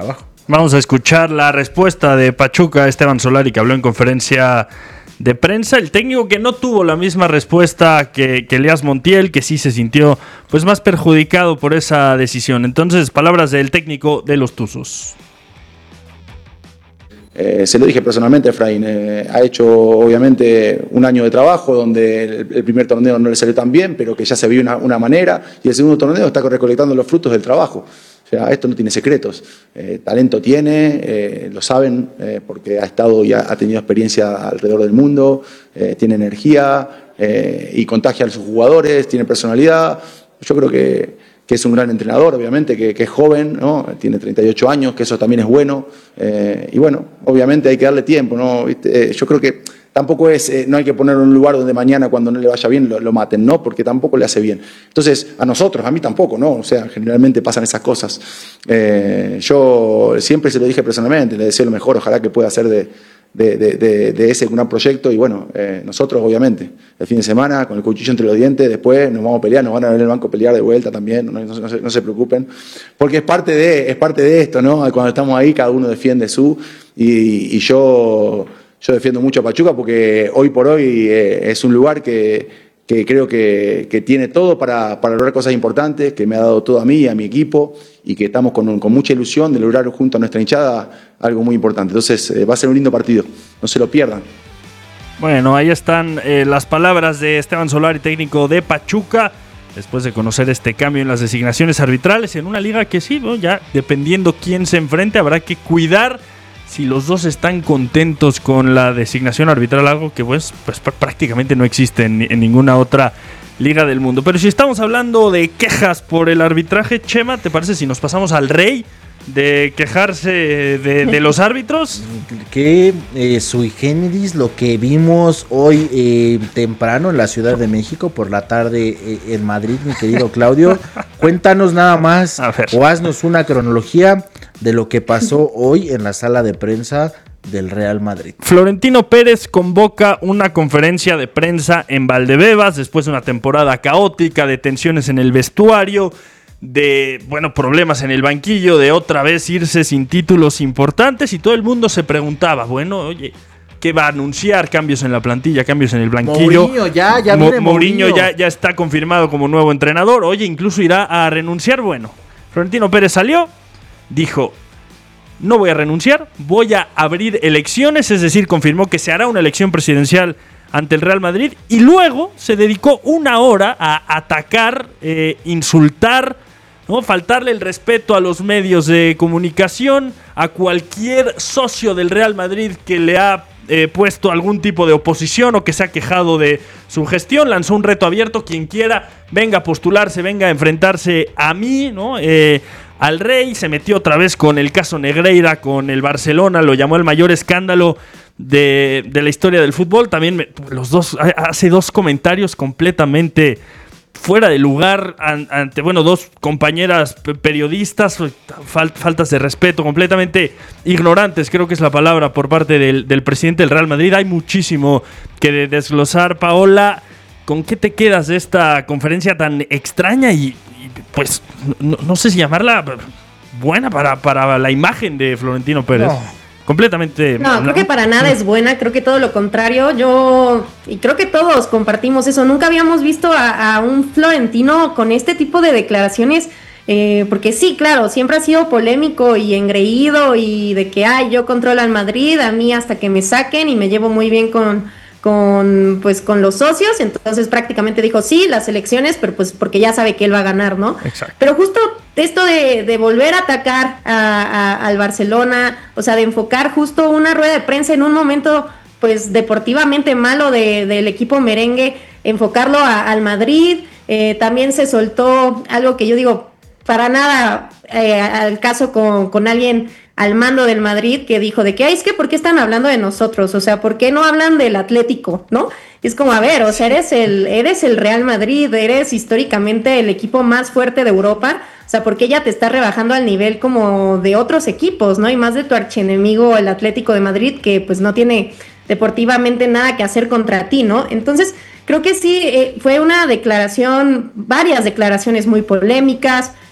Vamos a escuchar la respuesta de Pachuca, Esteban Solari, que habló en conferencia de prensa. El técnico que no tuvo la misma respuesta que Elías Montiel, que sí se sintió pues más perjudicado por esa decisión. Entonces, palabras del técnico de los Tuzos. Se lo dije personalmente a Efraín, ha hecho obviamente un año de trabajo donde el primer torneo no le salió tan bien, pero que ya se vio una manera, y el segundo torneo está recolectando los frutos del trabajo. O sea, esto no tiene secretos, talento tiene, lo saben, porque ha estado y ha tenido experiencia alrededor del mundo, tiene energía y contagia a sus jugadores, tiene personalidad. Yo creo que es un gran entrenador, obviamente, que es joven, ¿no? Tiene 38 años, que eso también es bueno. Y bueno, obviamente hay que darle tiempo, ¿no? Yo creo que tampoco no hay que ponerlo en un lugar donde mañana cuando no le vaya bien lo maten, ¿no? Porque tampoco le hace bien. Entonces, a nosotros, a mí tampoco, ¿no? O sea, generalmente pasan esas cosas. Yo siempre se lo dije personalmente, le deseo lo mejor, ojalá que pueda hacer de ese gran proyecto. Y bueno, nosotros obviamente el fin de semana con el cuchillo entre los dientes, después nos vamos a pelear, nos van a ver en el banco pelear de vuelta también, no se preocupen, porque es parte de esto, ¿no? Cuando estamos ahí cada uno defiende y yo defiendo mucho a Pachuca porque hoy por hoy es un lugar que creo que tiene todo para lograr cosas importantes, que me ha dado todo a mí y a mi equipo, y que estamos con mucha ilusión de lograr junto a nuestra hinchada algo muy importante. Entonces va a ser un lindo partido, no se lo pierdan. Bueno, ahí están las palabras de Esteban Solari, técnico de Pachuca, después de conocer este cambio en las designaciones arbitrales en una liga que sí, ¿no? Ya dependiendo quién se enfrente, habrá que cuidar si los dos están contentos con la designación arbitral, algo que pues prácticamente no existe en ninguna otra liga del mundo. Pero si estamos hablando de quejas por el arbitraje, Chema, ¿te parece si nos pasamos al rey de quejarse de los árbitros? Que sui generis lo que vimos hoy temprano en la Ciudad de México, por la tarde en Madrid, mi querido Claudio. Cuéntanos nada más o haznos una cronología de lo que pasó hoy en la sala de prensa del Real Madrid. Florentino Pérez convoca una conferencia de prensa en Valdebebas después de una temporada caótica, de tensiones en el vestuario, de problemas en el banquillo, de otra vez irse sin títulos importantes, y todo el mundo se preguntaba, oye, ¿qué va a anunciar? Cambios en la plantilla, cambios en el banquillo. Mourinho ya está confirmado como nuevo entrenador. Oye, incluso irá a renunciar. Bueno, Florentino Pérez salió, dijo: no voy a renunciar, voy a abrir elecciones, es decir, confirmó que se hará una elección presidencial ante el Real Madrid, y luego se dedicó una hora a atacar, insultar, ¿no? Faltarle el respeto a los medios de comunicación, a cualquier socio del Real Madrid que le ha puesto algún tipo de oposición o que se ha quejado de su gestión. Lanzó un reto abierto: quien quiera, venga a postularse, venga a enfrentarse a mí, ¿no? Al rey. Se metió otra vez con el caso Negreira, con el Barcelona, lo llamó el mayor escándalo de la historia del fútbol. También hace dos comentarios completamente fuera de lugar ante dos compañeras periodistas, faltas de respeto, completamente ignorantes, creo que es la palabra, por parte del presidente del Real Madrid. Hay muchísimo que desglosar. Paola, ¿con qué te quedas de esta conferencia tan extraña y pues no sé si llamarla buena para la imagen de Florentino Pérez? Completamente. No, creo que para nada es buena, creo que todo lo contrario. Y creo que todos compartimos eso. Nunca habíamos visto a un Florentino con este tipo de declaraciones, porque sí, claro, siempre ha sido polémico y engreído, y de que yo controlo al Madrid, a mí hasta que me saquen, y me llevo muy bien con los socios. Entonces prácticamente dijo sí, las elecciones, pero pues porque ya sabe que él va a ganar, ¿no? Exacto. Pero justo esto de volver a atacar al Barcelona, o sea, de enfocar justo una rueda de prensa en un momento pues deportivamente malo del equipo merengue, enfocarlo al Madrid. También se soltó algo que yo digo, para nada al caso con alguien al mando del Madrid, que dijo de que es que ¿por qué están hablando de nosotros? O sea, ¿por qué no hablan del Atlético? ¿No? Es como, a ver, o sea, eres el Real Madrid, eres históricamente el equipo más fuerte de Europa. O sea, ¿por qué ya te está rebajando al nivel como de otros equipos, ¿no? Y más de tu archienemigo, el Atlético de Madrid, que pues no tiene deportivamente nada que hacer contra ti, ¿no? Entonces, creo que sí, fue una declaración, varias declaraciones muy polémicas.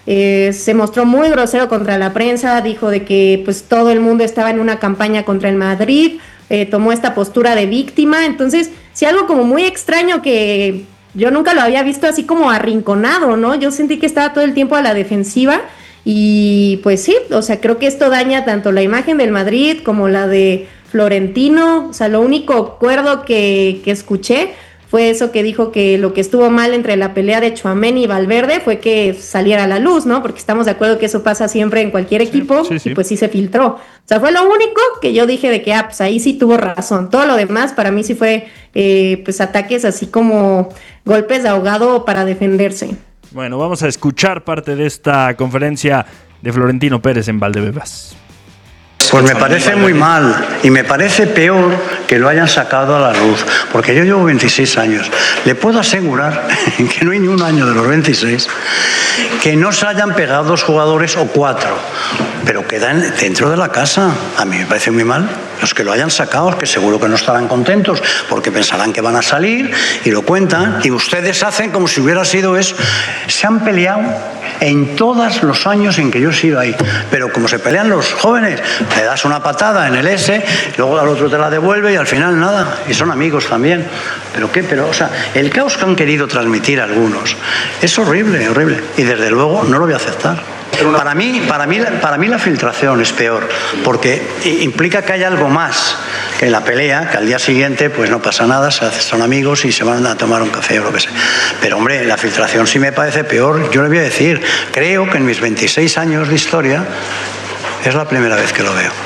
se mostró muy grosero contra la prensa, dijo de que pues todo el mundo estaba en una campaña contra el Madrid, tomó esta postura de víctima. Entonces, sí, algo como muy extraño que yo nunca lo había visto así como arrinconado, ¿no? Yo sentí que estaba todo el tiempo a la defensiva y pues sí, o sea, creo que esto daña tanto la imagen del Madrid como la de Florentino. O sea, lo único acuerdo que escuché fue eso que dijo, que lo que estuvo mal entre la pelea de Tchouaméni y Valverde fue que saliera a la luz, ¿no? Porque estamos de acuerdo que eso pasa siempre en cualquier equipo, y pues sí se filtró. O sea, fue lo único que yo dije de que, pues ahí sí tuvo razón. Todo lo demás para mí sí fue, pues ataques así como golpes de ahogado para defenderse. Bueno, vamos a escuchar parte de esta conferencia de Florentino Pérez en Valdebebas. Pues me parece muy mal y me parece peor que lo hayan sacado a la luz, porque yo llevo 26 años. Le puedo asegurar que no hay ni un año de los 26 que no se hayan pegado 2 jugadores o 4, pero quedan dentro de la casa. A mí me parece muy mal. Los que lo hayan sacado, que seguro que no estarán contentos porque pensarán que van a salir y lo cuentan, y ustedes hacen como si hubiera sido eso. Se han peleado en todos los años en que yo he sido ahí, pero como se pelean los jóvenes, le das una patada en el S, luego al otro te la devuelve y al final nada, y son amigos también. Pero o sea, el caos que han querido transmitir algunos es horrible, horrible, y desde luego no lo voy a aceptar. Para mí la filtración es peor, porque implica que hay algo más que la pelea, que al día siguiente pues no pasa nada, son amigos y se van a tomar un café o lo que sea. Pero hombre, la filtración sí me parece peor. Yo le voy a decir, creo que en mis 26 años de historia es la primera vez que lo veo.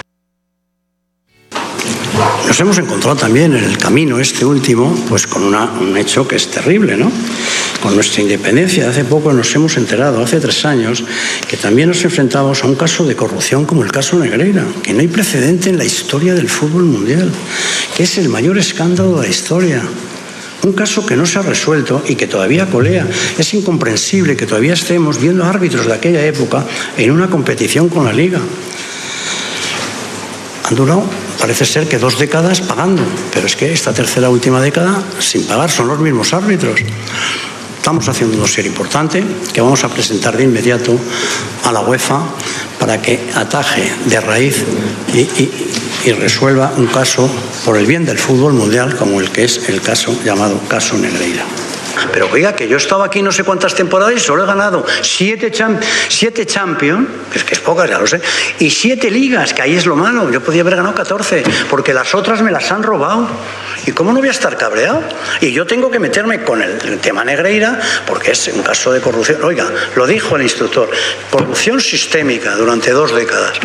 Nos hemos encontrado también en el camino este último, pues con un hecho que es terrible, ¿no? Con nuestra independencia. Hace poco nos hemos enterado, hace 3 años, que también nos enfrentamos a un caso de corrupción como el caso Negreira, que no hay precedente en la historia del fútbol mundial, que es el mayor escándalo de la historia. Un caso que no se ha resuelto y que todavía colea. Es incomprensible que todavía estemos viendo árbitros de aquella época en una competición con la Liga. Han durado, parece ser que 2 décadas pagando, pero es que esta tercera última década sin pagar, son los mismos árbitros. Estamos haciendo un dossier importante que vamos a presentar de inmediato a la UEFA para que ataje de raíz y resuelva un caso por el bien del fútbol mundial como el que es el caso llamado caso Negreira. Pero oiga, que yo he estado aquí no sé cuántas temporadas y solo he ganado 7 Champions, es que es pocas, ya lo sé, y 7 ligas, que ahí es lo malo. Yo podía haber ganado 14, porque las otras me las han robado. ¿Y cómo no voy a estar cabreado? Y yo tengo que meterme con el tema Negreira, porque es un caso de corrupción. Oiga, lo dijo el instructor, corrupción sistémica durante 2 décadas.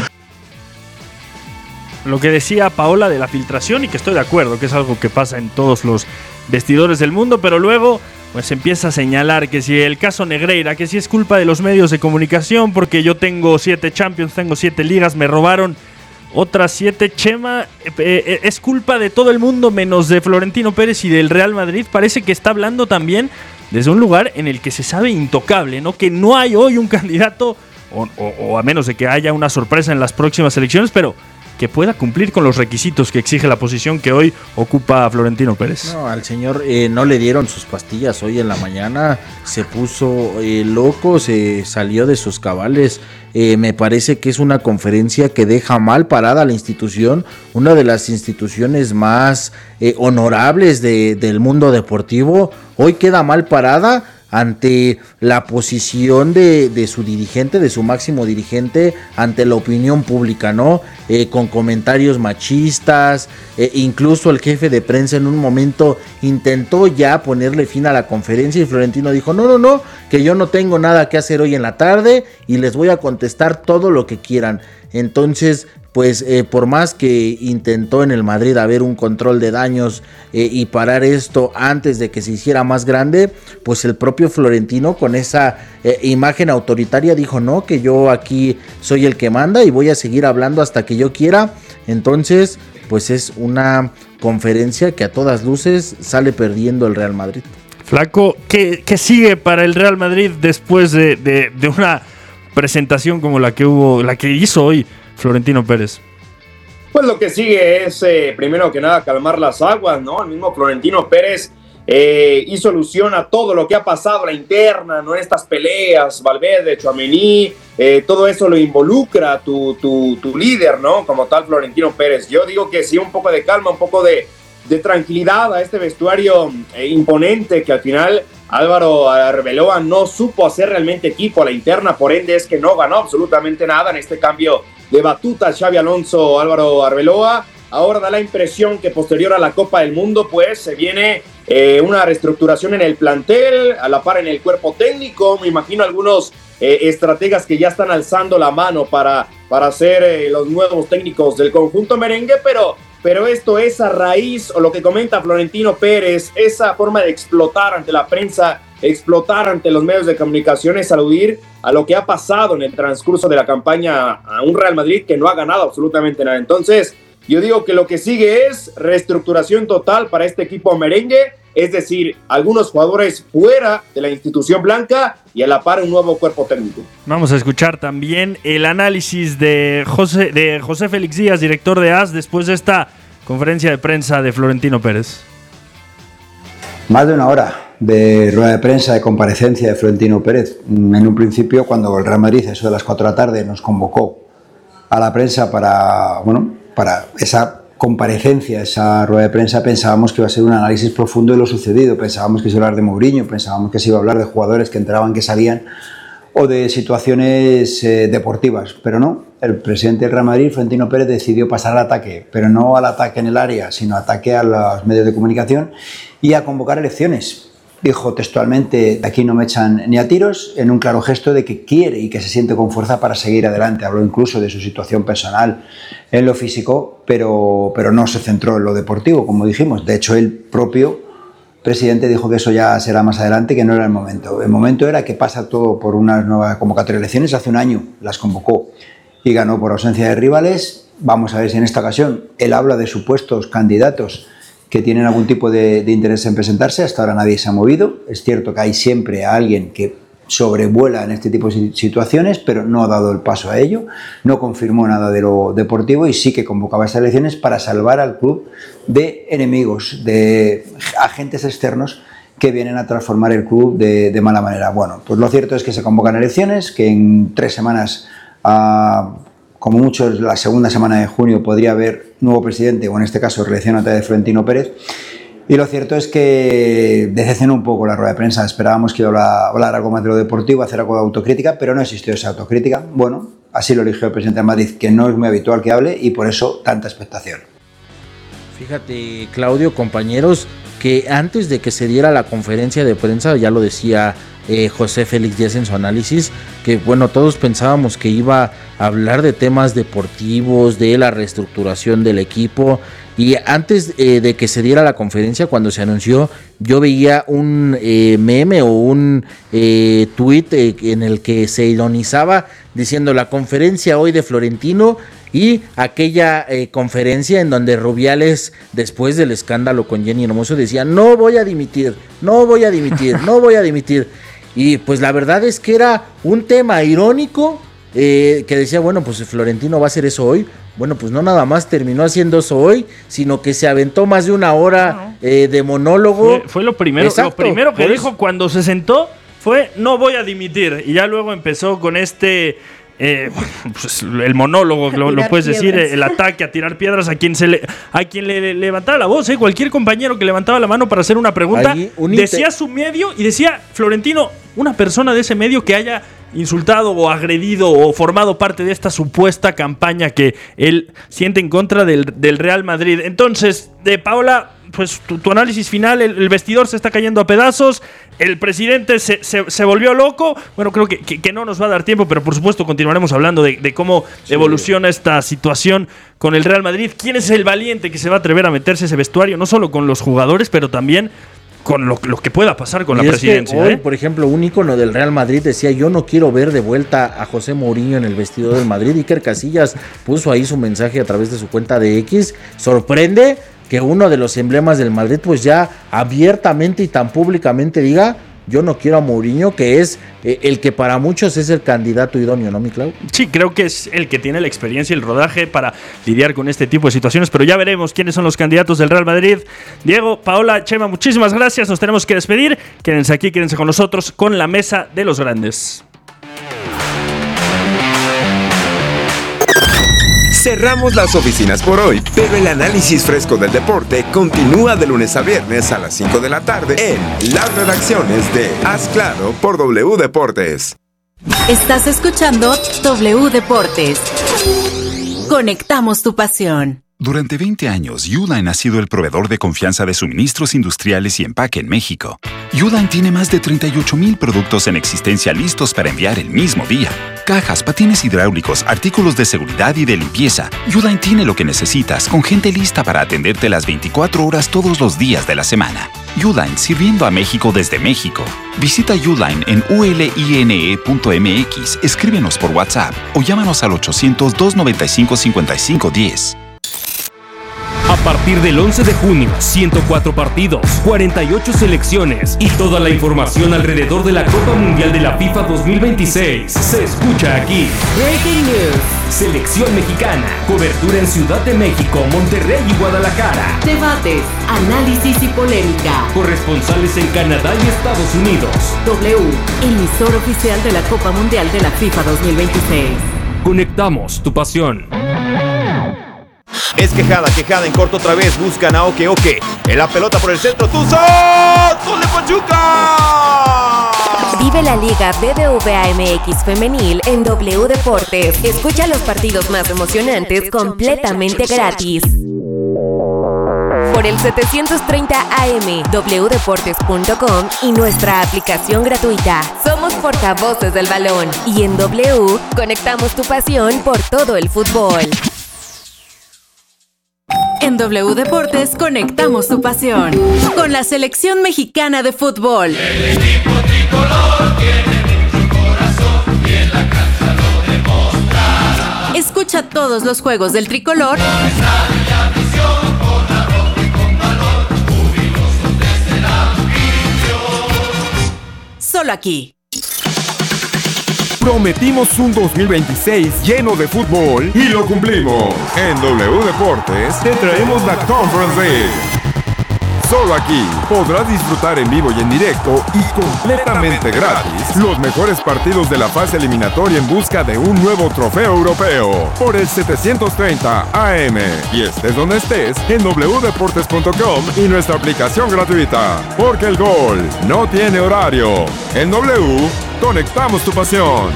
Lo que decía Paola de la filtración, y que estoy de acuerdo, que es algo que pasa en todos los vestidores del mundo, pero luego pues empieza a señalar que si el caso Negreira, que si es culpa de los medios de comunicación, porque yo tengo 7 Champions, tengo 7 ligas, me robaron otras 7, Chema, es culpa de todo el mundo menos de Florentino Pérez y del Real Madrid. Parece que está hablando también desde un lugar en el que se sabe intocable, ¿no? Que no hay hoy un candidato, o a menos de que haya una sorpresa en las próximas elecciones, pero que pueda cumplir con los requisitos que exige la posición que hoy ocupa Florentino Pérez. No, al señor no le dieron sus pastillas hoy en la mañana, se puso loco, se salió de sus cabales. Me parece que es una conferencia que deja mal parada a la institución, una de las instituciones más honorables del mundo deportivo. Hoy queda mal parada ante la posición de su dirigente, de su máximo dirigente, ante la opinión pública, ¿no? Con comentarios machistas, incluso el jefe de prensa en un momento intentó ya ponerle fin a la conferencia y Florentino dijo, no, que yo no tengo nada que hacer hoy en la tarde y les voy a contestar todo lo que quieran. Entonces, pues por más que intentó en el Madrid haber un control de daños y parar esto antes de que se hiciera más grande, pues el propio Florentino con esa imagen autoritaria dijo no, que yo aquí soy el que manda y voy a seguir hablando hasta que yo quiera. Entonces, pues es una conferencia que a todas luces sale perdiendo el Real Madrid. Flaco, ¿qué sigue para el Real Madrid después de una presentación como la que hizo hoy Florentino Pérez? Pues lo que sigue es, primero que nada, calmar las aguas, ¿no? El mismo Florentino Pérez hizo alusión a todo lo que ha pasado, la interna, ¿no? Estas peleas, Valverde, Tchouaméni, todo eso lo involucra tu líder, ¿no? Como tal, Florentino Pérez. Yo digo que sí, un poco de calma, un poco de tranquilidad a este vestuario imponente que al final Álvaro Arbeloa no supo hacer realmente equipo a la interna, por ende es que no ganó absolutamente nada en este cambio de batuta Xabi Alonso, Álvaro Arbeloa. Ahora da la impresión que posterior a la Copa del Mundo pues se viene una reestructuración en el plantel, a la par en el cuerpo técnico. Me imagino algunos estrategas que ya están alzando la mano para ser los nuevos técnicos del conjunto merengue, pero esto es a raíz, o lo que comenta Florentino Pérez, esa forma de explotar ante la prensa, explotar ante los medios de comunicación, es aludir a lo que ha pasado en el transcurso de la campaña a un Real Madrid que no ha ganado absolutamente nada. Entonces, yo digo que lo que sigue es reestructuración total para este equipo merengue, es decir, algunos jugadores fuera de la institución blanca y a la par un nuevo cuerpo técnico. Vamos a escuchar también el análisis de José Félix Díaz, director de AS, después de esta conferencia de prensa de Florentino Pérez. Más de una hora de rueda de prensa, de comparecencia de Florentino Pérez. En un principio, cuando el Real Madrid, eso de las 4 de la tarde, nos convocó a la prensa para esa comparecencia, esa rueda de prensa, pensábamos que iba a ser un análisis profundo de lo sucedido, pensábamos que se iba a hablar de Mourinho, pensábamos que se iba a hablar de jugadores que entraban, que salían, o de situaciones deportivas, pero no. El presidente del Real Madrid, Florentino Pérez, decidió pasar al ataque, pero no al ataque en el área, sino ataque a los medios de comunicación y a convocar elecciones. Dijo textualmente: de aquí no me echan ni a tiros, en un claro gesto de que quiere y que se siente con fuerza para seguir adelante. Habló incluso de su situación personal en lo físico, pero no se centró en lo deportivo, como dijimos. De hecho, el propio presidente dijo que eso ya será más adelante, que no era el momento. El momento era que pasa todo por una nueva convocatoria de elecciones. Hace un año las convocó y ganó por ausencia de rivales. Vamos a ver si en esta ocasión él habla de supuestos candidatos que tienen algún tipo de interés en presentarse. Hasta ahora nadie se ha movido. Es cierto que hay siempre a alguien que sobrevuela en este tipo de situaciones, pero no ha dado el paso a ello, no confirmó nada de lo deportivo y sí que convocaba estas elecciones para salvar al club de enemigos, de agentes externos que vienen a transformar el club de mala manera. Bueno, pues lo cierto es que se convocan elecciones, que en 3 semanas, como mucho la segunda semana de junio, podría haber nuevo presidente, o en este caso reelección otra vez de Florentino Pérez. Y lo cierto es que decepcionó un poco la rueda de prensa. Esperábamos que iba a hablar algo más de lo deportivo, hacer algo de autocrítica, pero no existió esa autocrítica. Bueno, así lo eligió el presidente de Madrid, que no es muy habitual que hable, y por eso tanta expectación. Fíjate, Claudio, compañeros, que antes de que se diera la conferencia de prensa, ya lo decía José Félix Díaz en su análisis, que bueno, todos pensábamos que iba a hablar de temas deportivos, de la reestructuración del equipo. Y antes de que se diera la conferencia, cuando se anunció, yo veía un meme o un tuit en el que se ironizaba diciendo: la conferencia hoy de Florentino y aquella conferencia en donde Rubiales, después del escándalo con Jenny Hermoso, decía: no voy a dimitir, no voy a dimitir, no voy a dimitir. Y pues la verdad es que era un tema irónico, que decía, bueno, pues Florentino va a hacer eso hoy. Bueno, pues no nada más terminó haciendo eso hoy, sino que se aventó más de una hora de monólogo. Fue lo primero. Exacto, lo primero que dijo cuando se sentó fue: no voy a dimitir. Y ya luego empezó con pues el monólogo, lo puedes decir, el ataque, a tirar piedras a quien le levantaba la voz, cualquier compañero que levantaba la mano para hacer una pregunta, decía su medio y decía Florentino, una persona de ese medio que haya insultado o agredido o formado parte de esta supuesta campaña que él siente en contra del Real Madrid. Entonces, Paola, pues tu análisis final, el vestidor se está cayendo a pedazos, el presidente se volvió loco. Bueno, creo que no nos va a dar tiempo, pero por supuesto continuaremos hablando de cómo evoluciona esta situación con el Real Madrid. ¿Quién es el valiente que se va a atrever a meterse ese vestuario? No solo con los jugadores, pero también con lo que pueda pasar con la presidencia. Hoy, por ejemplo, un ícono del Real Madrid decía: yo no quiero ver de vuelta a José Mourinho en el vestidor del Madrid. Iker Casillas puso ahí su mensaje a través de su cuenta de X. Sorprende que uno de los emblemas del Madrid pues ya abiertamente y tan públicamente diga: yo no quiero a Mourinho, que es el que para muchos es el candidato idóneo, ¿no, mi Clau? Sí, creo que es el que tiene la experiencia y el rodaje para lidiar con este tipo de situaciones, pero ya veremos quiénes son los candidatos del Real Madrid. Diego, Paola, Chema, muchísimas gracias, nos tenemos que despedir. Quédense aquí, quédense con nosotros con la mesa de los grandes. Cerramos las oficinas por hoy, pero el análisis fresco del deporte continúa de lunes a viernes a las 5 de la tarde en las redacciones de Haz Claro por W Deportes. Estás escuchando W Deportes. Conectamos tu pasión. Durante 20 años, Uline ha sido el proveedor de confianza de suministros industriales y empaque en México. Uline tiene más de 38,000 productos en existencia listos para enviar el mismo día. Cajas, patines hidráulicos, artículos de seguridad y de limpieza. Uline tiene lo que necesitas, con gente lista para atenderte las 24 horas todos los días de la semana. Uline, sirviendo a México desde México. Visita Uline en uline.mx, escríbenos por WhatsApp o llámanos al 800-295-5510. A partir del 11 de junio, 104 partidos, 48 selecciones y toda la información alrededor de la Copa Mundial de la FIFA 2026 se escucha aquí. Breaking News. Selección mexicana, cobertura en Ciudad de México, Monterrey y Guadalajara. Debates, análisis y polémica. Corresponsales en Canadá y Estados Unidos. W, emisor oficial de la Copa Mundial de la FIFA 2026. Conectamos tu pasión. Es quejada en corto otra vez, buscan a Oke. En la pelota por el centro, Tuzo, ¡gol de Pachuca! Vive la Liga BBVA MX Femenil en W Deportes. Escucha los partidos más emocionantes completamente gratis. Por el 730 AM, wdeportes.com y nuestra aplicación gratuita. Somos portavoces del balón y en W conectamos tu pasión por todo el fútbol. En W Deportes conectamos tu pasión con la selección mexicana de fútbol. El equipo tricolor tiene mucho corazón y en la cancha lo demostrará. Escucha todos los juegos del tricolor. Con estadio y afición, con arrojo y con valor, jubilosos desde la afición. Solo aquí. Prometimos un 2026 lleno de fútbol y lo cumplimos. En W Deportes te traemos la Conference League. Solo aquí podrás disfrutar en vivo y en directo y completamente gratis los mejores partidos de la fase eliminatoria en busca de un nuevo trofeo europeo por el 730 AM. Y estés donde estés, en wdeportes.com y nuestra aplicación gratuita. Porque el gol no tiene horario. En W, conectamos tu pasión.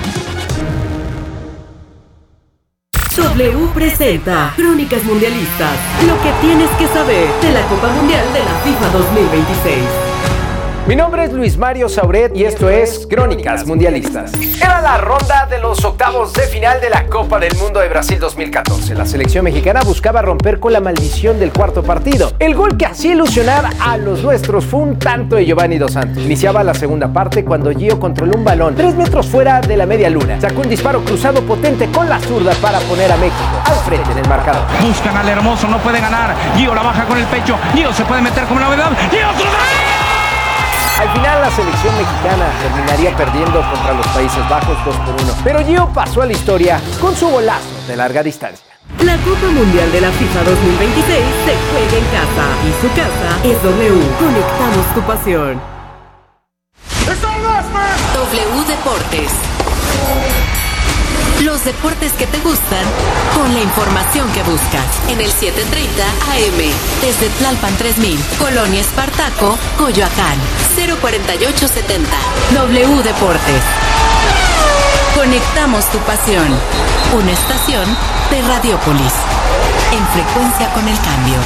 W presenta Crónicas Mundialistas. Lo que tienes que saber de la Copa Mundial de la FIFA 2026. Mi nombre es Luis Mario Sauret y esto es Crónicas Mundialistas. Era la ronda de los octavos de final de la Copa del Mundo de Brasil 2014. La selección mexicana buscaba romper con la maldición del cuarto partido. El gol que hacía ilusionar a los nuestros fue un tanto de Giovanni Dos Santos. Iniciaba la segunda parte cuando Gio controló un balón 3 metros fuera de la media luna. Sacó un disparo cruzado potente con la zurda para poner a México al frente en el marcador. Buscan al hermoso, no puede ganar. Gio la baja con el pecho. Gio se puede meter como novedad. Gio otro. Al final la selección mexicana terminaría perdiendo contra los Países Bajos 2-1. Pero Gio pasó a la historia con su golazo de larga distancia. La Copa Mundial de la FIFA 2026 se juega en casa y su casa es W. Conectamos tu pasión. W Deportes. Los deportes que te gustan con la información que buscas. En el 730 AM. Desde Tlalpan 3000, Colonia Espartaco, Coyoacán. 04870. W Deportes. Conectamos tu pasión. Una estación de Radiópolis. En frecuencia con el cambio.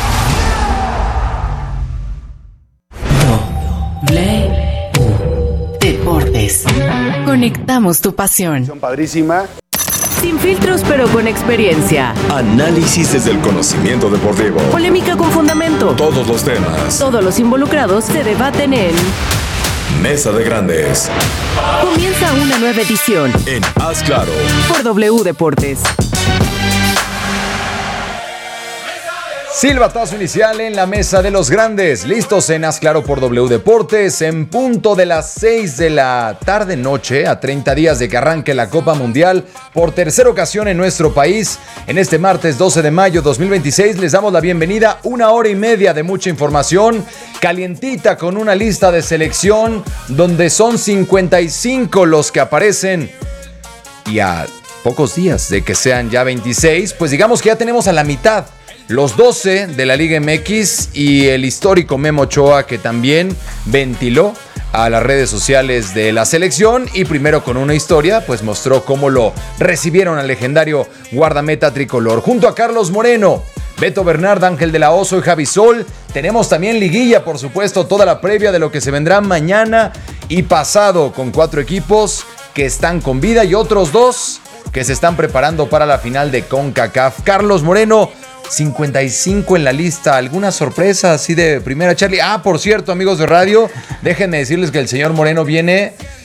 W Deportes. Conectamos tu pasión. Padrísima. Sin filtros pero con experiencia. Análisis desde el conocimiento deportivo. Polémica con fundamento. Todos los temas. Todos los involucrados se debaten en Mesa de Grandes. Comienza una nueva edición en Haz Claro por W Deportes. Silbatazo inicial en la mesa de los grandes. Listos en Haz Claro por W Deportes. En punto de las 6 de la tarde noche, a 30 días de que arranque la Copa Mundial por tercera ocasión en nuestro país. En este martes 12 de mayo 2026 les damos la bienvenida. 1 hora y media de mucha información. Calientita con una lista de selección donde son 55 los que aparecen. Y a pocos días de que sean ya 26, pues digamos que ya tenemos a la mitad. Los 12 de la Liga MX y el histórico Memo Ochoa, que también ventiló a las redes sociales de la selección y primero con una historia, pues mostró cómo lo recibieron al legendario guardameta tricolor. Junto a Carlos Moreno, Beto Bernard, Ángel de la Oso y Javi Sol, tenemos también liguilla, por supuesto, toda la previa de lo que se vendrá mañana y pasado con 4 equipos que están con vida y otros 2 que se están preparando para la final de CONCACAF. Carlos Moreno, 55 en la lista. ¿Alguna sorpresa así de primera, Charlie? Por cierto, amigos de radio, déjenme decirles que el señor Moreno viene